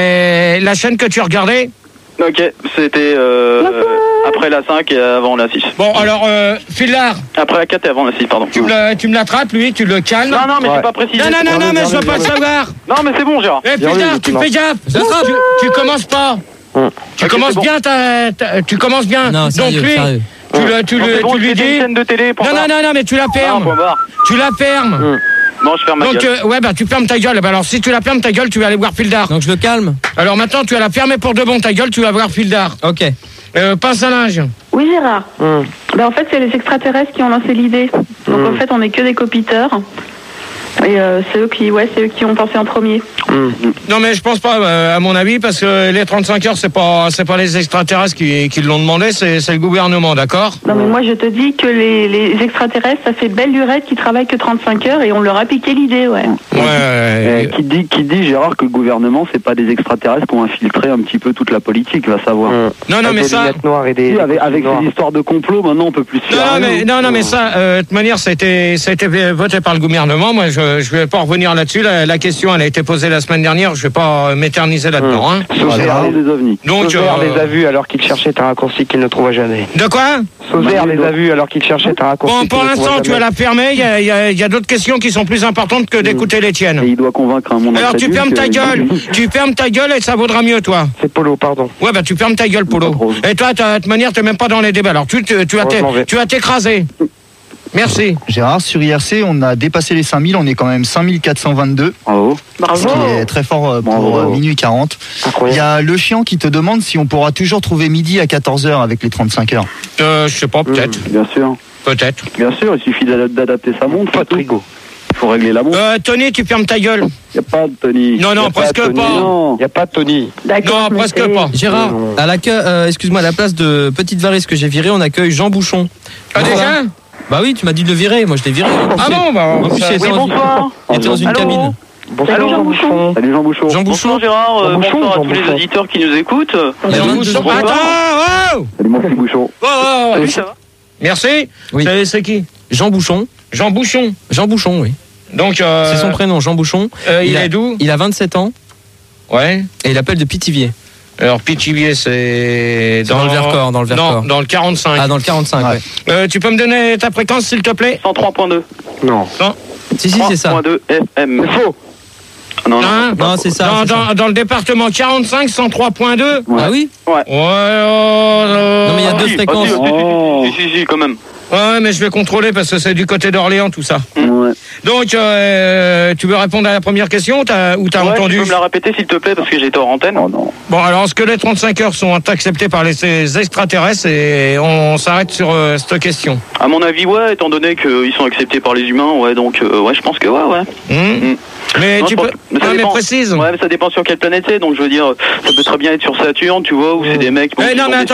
la chaîne que tu regardais? Ok, c'était après la 5 et avant la 6. Bon, alors, Fildar. Après la 4 et avant la 6, pardon. Tu me l'attrapes, lui, tu le calmes. Non, mais j'ai pas précisé. Non, mais je veux pas le savoir. Non, mais c'est bon, Gérard. Eh, Fildar, tu fais gaffe. Tu commences pas. Tu commences bien, tu commences bien. Non, sérieux, donc lui, sérieux. Tu lui dis. Non, mais tu la fermes. Tu la fermes. Non, je ferme ma gueule. Donc, tu fermes ta gueule. Bah, alors, si tu la fermes ta gueule, tu vas aller voir Fildar. Donc, je le calme. Alors, maintenant, tu vas la fermer pour de bon ta gueule, tu vas voir Fildar. Ok. Pince à linge. Oui, Gérard. En fait, c'est les extraterrestres qui ont lancé l'idée. Donc, en fait, on n'est que des copiteurs. Et c'est eux qui ont pensé en premier. Non, mais je pense pas, à mon avis, parce que les 35 heures, c'est pas les extraterrestres qui l'ont demandé, c'est le gouvernement, d'accord? Non, mais moi, je te dis que les extraterrestres, ça fait belle lurette qui travaillent que 35 heures et on leur a piqué l'idée, ouais. Qui dit, Gérard, que le gouvernement, c'est pas des extraterrestres qui ont infiltré un petit peu toute la politique, va savoir. Non, mais ça. Avec ces histoires de complot, maintenant, on peut plus se faire. Non, mais ça, de toute manière, ça a été voté par le gouvernement. Moi, je vais pas revenir là-dessus. La question, elle a été posée la semaine dernière. Je vais pas m'éterniser là-dedans. Hein. Sauzère des ovnis. Donc, Sauzère les a vus alors qu'il cherchait un raccourci qu'il ne trouva jamais. De quoi? Sauzère les a vus alors qu'il cherchait un raccourci. Bon, pour l'instant, tu vas la fermer. Il y a d'autres questions qui sont plus importantes que d'écouter les tiennes. Et il doit convaincre un monde. Alors, tu fermes ta gueule. Tu fermes ta gueule et ça vaudra mieux, toi. C'est Polo, pardon. Ouais, tu fermes ta gueule, Polo. Et toi, de toute manière, t'es même pas dans les débats. Alors, tu vas t'écraser. Merci. Gérard, sur IRC, on a dépassé les 5000, on est quand même 5422. Bravo. Ce qui est très fort pour minuit 40. Il y a le chien qui te demande si on pourra toujours trouver midi à 14h avec les 35 heures. Je sais pas, peut-être. Bien sûr. Peut-être. Bien sûr, il suffit d'adapter sa montre. Pas de frigo. Il faut régler la montre. Tony, tu fermes ta gueule. Il n'y a pas de Tony. Non, presque pas. Il n'y a pas de Tony. Non, presque pas. Gérard, à excuse-moi, à la place de Petite Varice que j'ai virée, on accueille Jean Bouchon. Ah, déjà? Bah oui, tu m'as dit de le virer, moi je l'ai viré. Ah bon, en plus, il était dans une cabine. Bonsoir Jean Bouchon. Salut Jean Bouchon. Bonsoir Gérard, bonsoir à tous les auditeurs qui nous écoutent. Jean Bouchon. Attends, Salut mon petit Bouchon. Salut, ça va? Merci. Oui. C'est qui? Jean Bouchon. Jean Bouchon. Jean Bouchon, oui. Donc, c'est son prénom, Jean Bouchon. Il est d'où? Il a 27 ans. Ouais. Et il appelle de Pithiviers. Alors, Pithiviers, c'est dans le Vercors, dans le Vercors. Dans le 45. Ah, dans le 45, ouais. Tu peux me donner ta fréquence, s'il te plaît? 103.2. Non. Si, c'est ça. 103.2 FM. C'est faux. Non, c'est ça. Dans le département 45, 103.2. Ah oui? Ouais. Non, mais il y a deux fréquences. Si, quand même. Ouais, mais je vais contrôler parce que c'est du côté d'Orléans, tout ça. Ouais. Donc, tu veux répondre à la première question ou t'as entendu? Tu peux me la répéter, s'il te plaît, parce que j'étais hors antenne. Oh non. Bon, alors, est-ce que les 35 heures sont acceptées par les extraterrestres et on s'arrête sur cette question? À mon avis, ouais, étant donné qu'ils sont acceptés par les humains, ouais, donc, je pense que ouais. Mais non, tu peux. Mais précise. Ouais, mais ça dépend sur quelle planète c'est, donc je veux dire, ça peut très bien être sur Saturne, tu vois, où c'est des mecs. Non, mais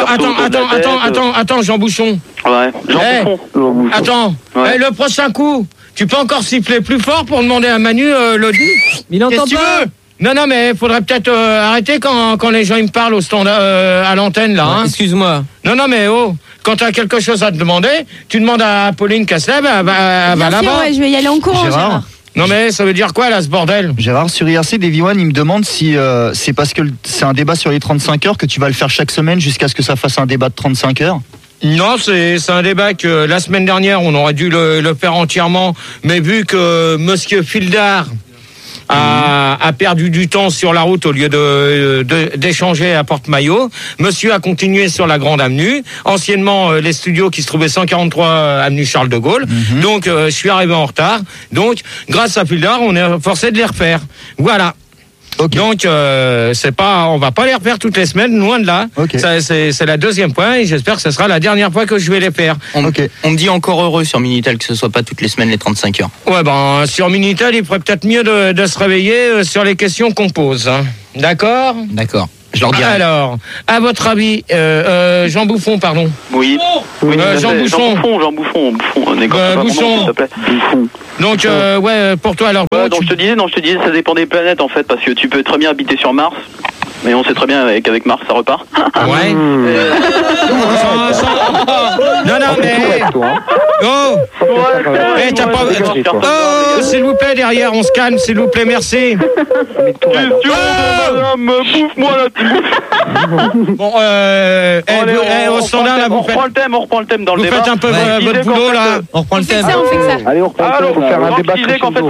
attends, Jean Bouchon. Ouais, Jean Bouchon. Attends, le prochain coup, tu peux encore siffler plus fort pour demander à Manu l'audit? Il entend pas. Non, mais il faudrait peut-être arrêter quand les gens ils me parlent au stand à l'antenne là. Hein. Excuse-moi. Non, mais quand tu as quelque chose à te demander, tu demandes à Pauline Casseleb, elle va là-bas. Ouais, je vais y aller en courant, Gérard. Non mais ça veut dire quoi là ce bordel? Gérard, sur IRC, Davy One, il me demande si c'est parce que c'est un débat sur les 35 heures que tu vas le faire chaque semaine jusqu'à ce que ça fasse un débat de 35 heures. Non, c'est un débat que la semaine dernière on aurait dû le faire entièrement, mais vu que Monsieur Fildar a perdu du temps sur la route au lieu d'échanger à Porte-Maillot. Monsieur a continué sur la Grande Avenue, anciennement les studios qui se trouvaient 143 avenue Charles de Gaulle. Donc je suis arrivé en retard. Donc grâce à Fildar, on est forcé de les refaire. Voilà. Okay. Donc on va pas les refaire toutes les semaines, loin de là. Okay. C'est la deuxième fois et j'espère que ce sera la dernière fois que je vais les faire. On me dit encore heureux sur Minitel que ce soit pas toutes les semaines les 35 heures. Ouais, sur Minitel, il ferait peut-être mieux de se réveiller sur les questions qu'on pose. Hein. D'accord ? D'accord. Je leur dirai. Alors, à votre avis, Jean Bouffon, pardon. Oui. Jean Bouffon. Bouffon. Bouchon. S'il te plaît. Donc, ouais, pour toi, alors. Ouais, donc je te disais, ça dépend des planètes en fait, parce que tu peux très bien habiter sur Mars. Mais on sait très bien qu'avec Mars, ça repart. Ouais. Non, mais... Oh, t'as pas... Oh, s'il vous plaît, derrière, on se calme, s'il vous plaît, merci. Madame, bouffe-moi la Bon, au standard, là, on reprend le thème dans le débat. Vous faites un peu votre boulot, là. On reprend le thème. On fait ça. Allez, on reprend le thème, on va faire un débat. Je disais qu'en fait,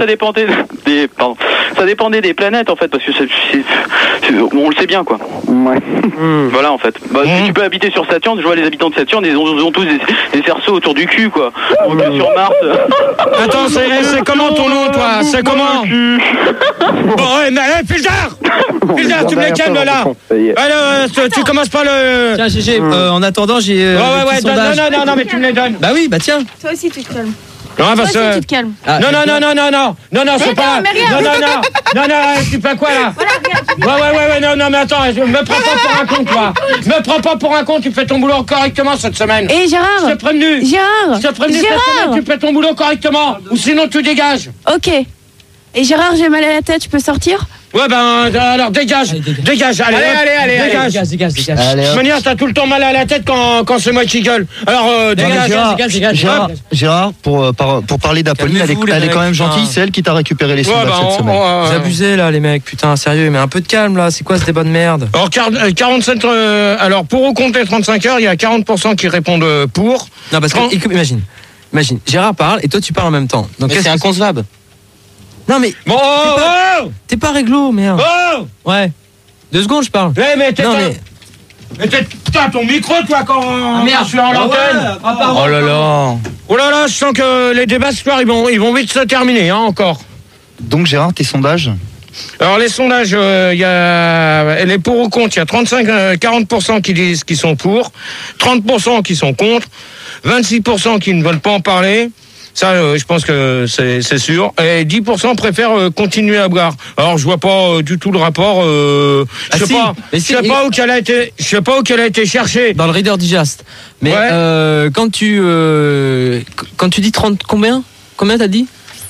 ça dépendait des planètes, en fait, parce que on le sait bien, quoi. Ouais. Voilà, en fait. Si tu peux habiter sur Saturne, je vois les habitants de Saturne, ils ont tous des cerceaux autour du cul, quoi. Donc sur Mars... Attends, c'est comment ton nom, toi? C'est comment? Bon, ouais, mais Pildar, tu me les calmes, là. Alors, tu commences pas le... Tiens, GG, en attendant, j'ai... Ouais, non, mais tu me les donnes. Bah oui, bah tiens. Toi aussi, tu te calmes. Non, parce que... Tu te calmes. Non, c'est pas... Non, tu fais quoi, là? Ouais, non, mais attends, me prends pas pour un con, toi. Me prends pas pour un con, tu fais ton boulot correctement cette semaine. Et Gérard. Je t'ai prévenu. Gérard. Je t'ai prévenu cette semaine, tu fais ton boulot correctement. Ou sinon, tu dégages. Ok. Et Gérard, j'ai mal à la tête, je peux sortir? Ouais, alors dégage. Allez, dégage. Allez, De toute manière, t'as tout le temps mal à la tête quand c'est moi qui gueule. Alors, dégage. Gérard, pour parler d'Apolline, elle est quand même gentille, c'est elle qui t'a récupéré les sondages cette semaine. Vous abusez là, les mecs, putain, sérieux, mais un peu de calme là, c'est quoi ce débat de merde? Alors, 47, alors pour ou contre les 35 heures, il y a 40% qui répondent pour. Non, parce que, écoute, imagine, Gérard parle et toi tu parles en même temps. Donc c'est inconcevable. Non mais... Bon, t'es pas réglo, merde. Ouais. 2 secondes, je parle. Ouais, mais putain, ton micro, toi, quand je suis en l'antenne. Oh là là. Oh là là, je sens que les débats ce soir, ils vont vite se terminer, hein, encore. Donc, Gérard, tes sondages? Alors, les sondages, il y a les pour ou contre, il y a 40% qui disent qu'ils sont pour, 30% qui sont contre, 26% qui ne veulent pas en parler. Ça, je pense que c'est sûr. Et 10% préfèrent continuer à boire. Alors, je vois pas du tout le rapport. Je sais pas où qu'elle a été cherchée. Dans le Reader Digest. Mais quand tu dis 30 combien t'as dit?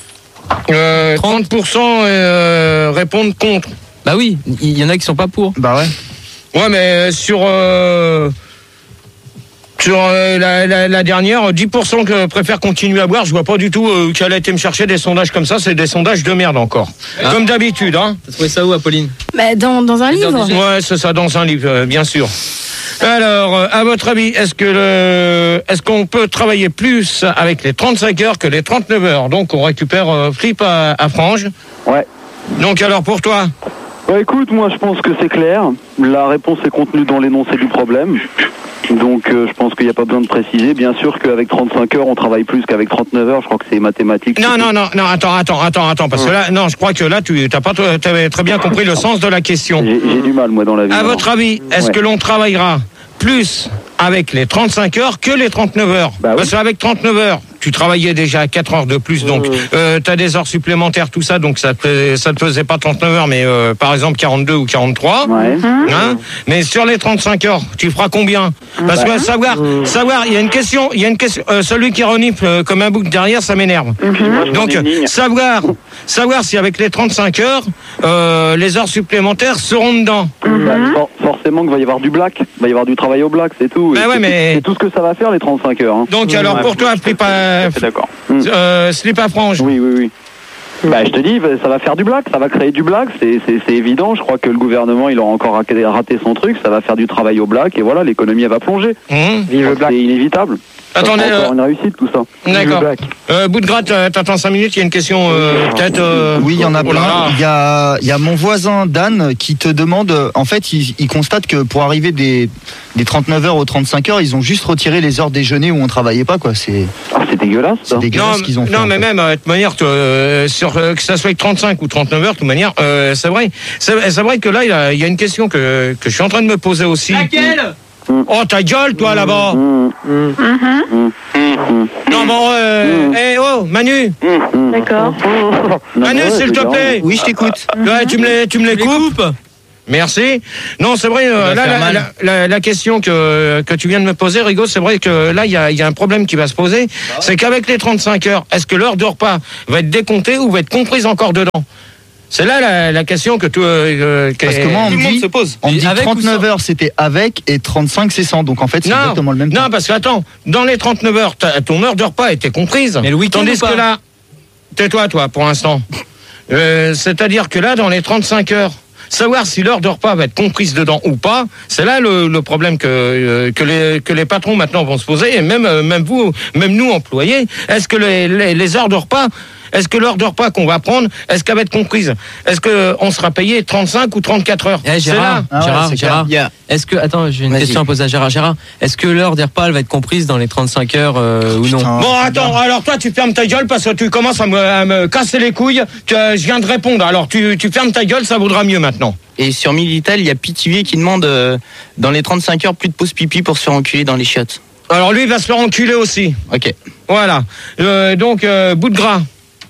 30% répondent contre. Bah oui, il y en a qui sont pas pour. Bah ouais. Ouais, mais sur la dernière, 10% que préfèrent continuer à boire. Je vois pas du tout qu'elle a été me chercher des sondages comme ça. C'est des sondages de merde encore. Comme d'habitude, hein. T'as trouvé ça où, Apolline? Bah, dans un livre. Ouais, c'est ça, dans un livre, bien sûr. Alors, à votre avis, est-ce qu'on peut travailler plus avec les 35 heures que les 39 heures? Donc, on récupère Flip à Frange. Ouais. Donc, alors, pour toi? Bah écoute, moi je pense que c'est clair. La réponse est contenue dans l'énoncé du problème. Donc je pense qu'il n'y a pas besoin de préciser. Bien sûr qu'avec 35 heures, on travaille plus qu'avec 39 heures. Je crois que c'est mathématique. Non, attends. Parce que là, non, je crois que là, tu avais très bien compris le sens de la question. J'ai du mal, moi, dans la vie. À votre avis, est-ce que l'on travaillera plus avec les 35 heures que les 39 heures? Parce qu'avec 39 heures, tu travaillais déjà 4 heures de plus, donc tu as des heures supplémentaires, tout ça, donc ça te faisait pas 39 heures, mais par exemple 42 ou 43. Ouais. Hein, mais sur les 35 heures, tu feras combien? Parce que savoir, il y a une question, celui qui renifle comme un bouc derrière, ça m'énerve. Donc savoir si avec les 35 heures, les heures supplémentaires seront dedans. Forcément qu'il va y avoir du black, il va y avoir du travail au black, c'est tout. C'est tout ce que ça va faire les 35 heures. Hein. Donc alors pour toi, Slip à Frange. Oui. Bah je te dis, ça va faire du black, ça va créer du black, c'est évident. Je crois que le gouvernement il aura encore raté son truc, ça va faire du travail au black et voilà, l'économie elle va plonger. Vive le black. C'est inévitable. Attendez, une réussite tout ça. D'accord. Bout de gratte, t'attends 5 minutes, il y a une question peut-être. Oui, il y en a plein. Il y a mon voisin Dan qui te demande, en fait, il constate que pour arriver des 39 heures aux 35 heures, ils ont juste retiré les heures déjeuner où on travaillait pas, quoi. C'est dégueulasse, ça. C'est dégueulasse ce qu'ils ont fait. Non, mais même, de toute manière, sur que ça soit 35 ou 39 heures, de toute manière, c'est vrai que là, il y a une question que je suis en train de me poser aussi. Laquelle? Oh, ta gueule, toi, là-bas. Non, bon, Manu. D'accord. Manu, s'il te plaît. Oui, je t'écoute. Ouais, tu me les coupes. Merci. Non, c'est vrai, la question que tu viens de me poser, Rigaud, c'est vrai que là, il y a un problème qui va se poser. C'est qu'avec les 35 heures, est-ce que l'heure de repas va être décomptée ou va être comprise encore dedans? C'est là la question que parce que moi, tout le monde se pose. On me dit 39 heures, c'était avec, et 35, c'est sans. Donc en fait, c'est exactement le même temps. Non, parce que attends, dans les 39 heures, ton heure de repas était comprise. Mais le week-end, tandis que là, tais-toi, toi, pour l'instant. C'est-à-dire que là, dans les 35 heures, savoir si l'heure de repas va être comprise dedans ou pas, c'est là le problème que les patrons maintenant vont se poser, et même vous, même nous employés, est-ce que les heures de repas, est-ce que l'heure de repas qu'on va prendre, est-ce qu'elle va être comprise? Est-ce qu'on sera payé 35 ou 34 heures? Gérard, est-ce que, attends, j'ai une question à poser à Gérard. Gérard, est-ce que l'heure des repas, elle va être comprise dans les 35 heures ou non? Bon, attends, alors toi, tu fermes ta gueule parce que tu commences à me casser les couilles, que je viens de répondre. Alors tu fermes ta gueule, ça vaudra mieux maintenant. Et sur Minitel, il y a Pitivier qui demande dans les 35 heures plus de pause pipi pour se faire enculer dans les chiottes. Alors lui, il va se faire enculer aussi. Ok. Voilà. Donc, bout de gras.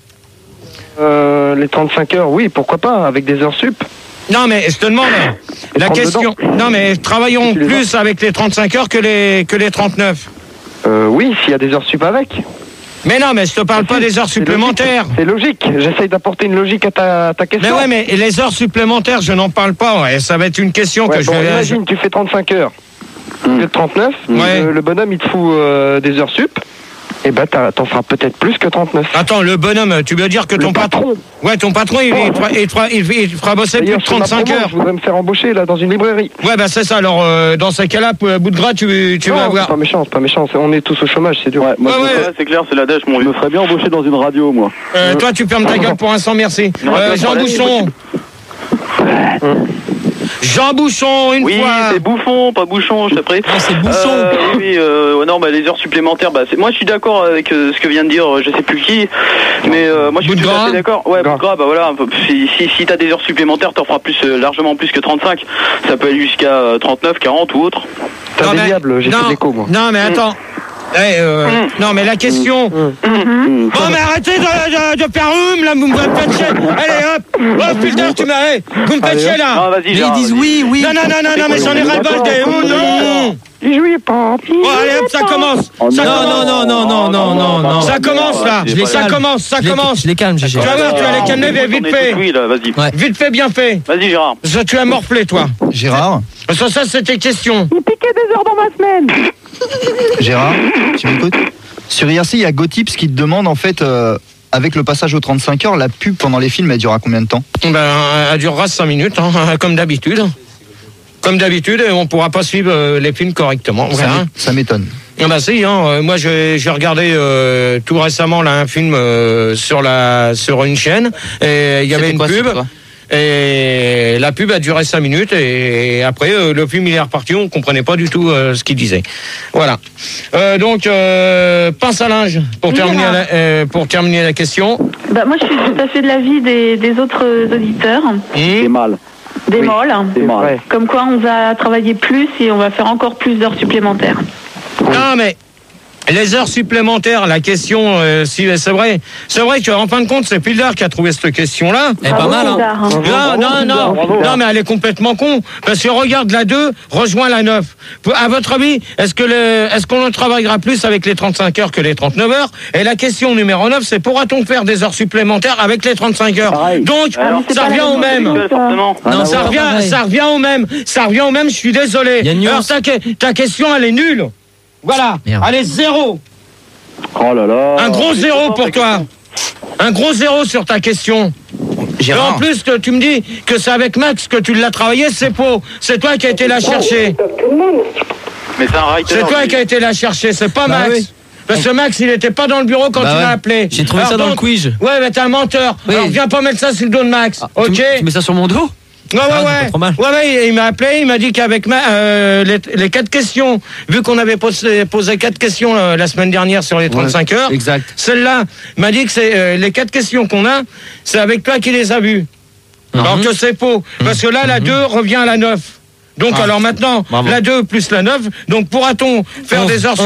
Les 35 heures, oui, pourquoi pas, avec des heures sup. Non, mais je te demande la question. Non, mais travaillons plus avec les 35 heures que les 39. Oui, s'il y a des heures sup avec. Mais non, mais je te parle pas des heures supplémentaires. C'est logique. J'essaye d'apporter une logique à ta question. Mais ouais, mais les heures supplémentaires, je n'en parle pas. Ouais. Ça va être une question que je vais... Imagine, tu fais 35 heures. Au lieu de 39, le bonhomme, il te fout des heures sup. Eh ben, t'en feras peut-être plus que 39. Attends, le bonhomme, tu veux dire que ton patron... Ouais, ton patron, il fera bosser plus de 35 heures. Je voudrais me faire embaucher, là, dans une librairie. Ouais, bah c'est ça. Alors, dans ces cas-là, bout de gras, tu vas avoir... c'est pas méchant. On est tous au chômage, c'est dur. C'est clair, c'est la dèche, mon vieux. Je me ferais bien embaucher dans une radio, moi. Toi, tu fermes ta gueule pour l'instant, merci. Jean Bouchon. Jean Bouchon, une fois. Oui, c'est Bouffon, pas Bouchon, je sais pas. Ah, c'est Bouchon. Non, les heures supplémentaires, moi je suis d'accord avec ce que vient de dire, je sais plus qui, mais moi je suis tout à fait d'accord. Ouais, bout de gras, bah voilà, si t'as des heures supplémentaires, t'en feras largement plus que 35. Ça peut aller jusqu'à 39, 40 ou autre. T'as des diables, j'ai fait l'écho, moi. Non, mais attends. Non, mais la question. Bon, mais arrêtez de faire là, vous me faites chier. Allez, hop. Oh, putain, tu m'as. Vous me faites chier là. Non, vas-y, ils disent oui. Non, mais j'en ai ras-le-bol des. Oh non. Il jouait pas. Oh, allez, hop, ça commence. Non. Ça commence là. Ça commence. Je les calme, Gégé. Tu vas voir, tu vas les calmer vite fait. Oui, là, vas-y. Vite fait, bien fait. Vas-y, Gérard. Tu as morflé, toi. Gérard. Ça, c'était question. Il piquait des heures dans ma semaine. Gérard, tu m'écoutes? Sur IRC, il y a Gotips qui te demande, en fait, avec le passage aux 35 heures, la pub pendant les films, elle durera combien de temps? Elle durera 5 minutes, comme d'habitude. Comme d'habitude, on ne pourra pas suivre les films correctement. Ça m'étonne. Bah si, moi j'ai regardé tout récemment là, un film sur une chaîne, et il y avait une pub. Et la pub a duré 5 minutes et après le film il est reparti, on comprenait pas du tout ce qu'il disait. Voilà. Donc pince à linge pour terminer la question. Bah moi je suis tout à fait de l'avis des autres auditeurs. C'est mal. Des molles. Comme quoi on va travailler plus et on va faire encore plus d'heures supplémentaires. Non mais les heures supplémentaires, la question, si c'est vrai qu'en fin de compte, c'est Pildar qui a trouvé cette question-là. Elle est pas mal, hein. Non, mais elle est complètement con. Parce que regarde la 2, rejoint la 9. À votre avis, est-ce qu'on travaillera plus avec les 35 heures que les 39 heures? Et la question numéro 9, c'est pourra-t-on faire des heures supplémentaires avec les 35 heures? Donc, ça revient au même. Non, ça revient au même. Ça revient au même, je suis désolé. Alors, ta question, elle est nulle. Voilà, allez, 0. Oh là là. Un gros 0 pour toi. Un gros 0 sur ta question. Et en plus, tu me dis que c'est avec Max que tu l'as travaillé, c'est faux. C'est toi qui as été la chercher. Mais c'est un writer. C'est toi qui as été la chercher, c'est pas Max. Oui. Parce que Max, il était pas dans le bureau quand tu m'as appelé. J'ai trouvé ça dans le quiz. Ouais, mais t'es un menteur. Oui. Alors viens pas mettre ça sur le dos de Max. Ok. Tu mets ça sur mon dos? Ouais, il m'a appelé, il m'a dit qu'avec les 4 questions, vu qu'on avait posé 4 questions la semaine dernière sur les 35 heures, exact. Celle-là, il m'a dit que c'est les 4 questions qu'on a, c'est avec toi qui les a vues. Alors que c'est faux, parce que là, la 2 revient à la 9. Donc alors maintenant, la 2 plus la 9, donc pourra-t-on faire des heures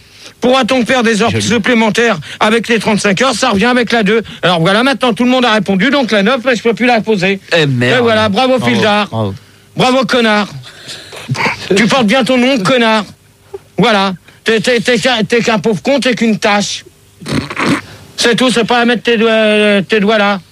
supplémentaires avec les 35 heures? Ça revient avec la 2. Alors voilà, maintenant tout le monde a répondu, donc la 9, là, je peux plus la poser. Merde. Et voilà, bravo Pildar. Bravo, connard. Tu portes bien ton nom, connard. Voilà. T'es qu'un pauvre con, t'es qu'une tâche. C'est tout, c'est pas à mettre tes doigts là.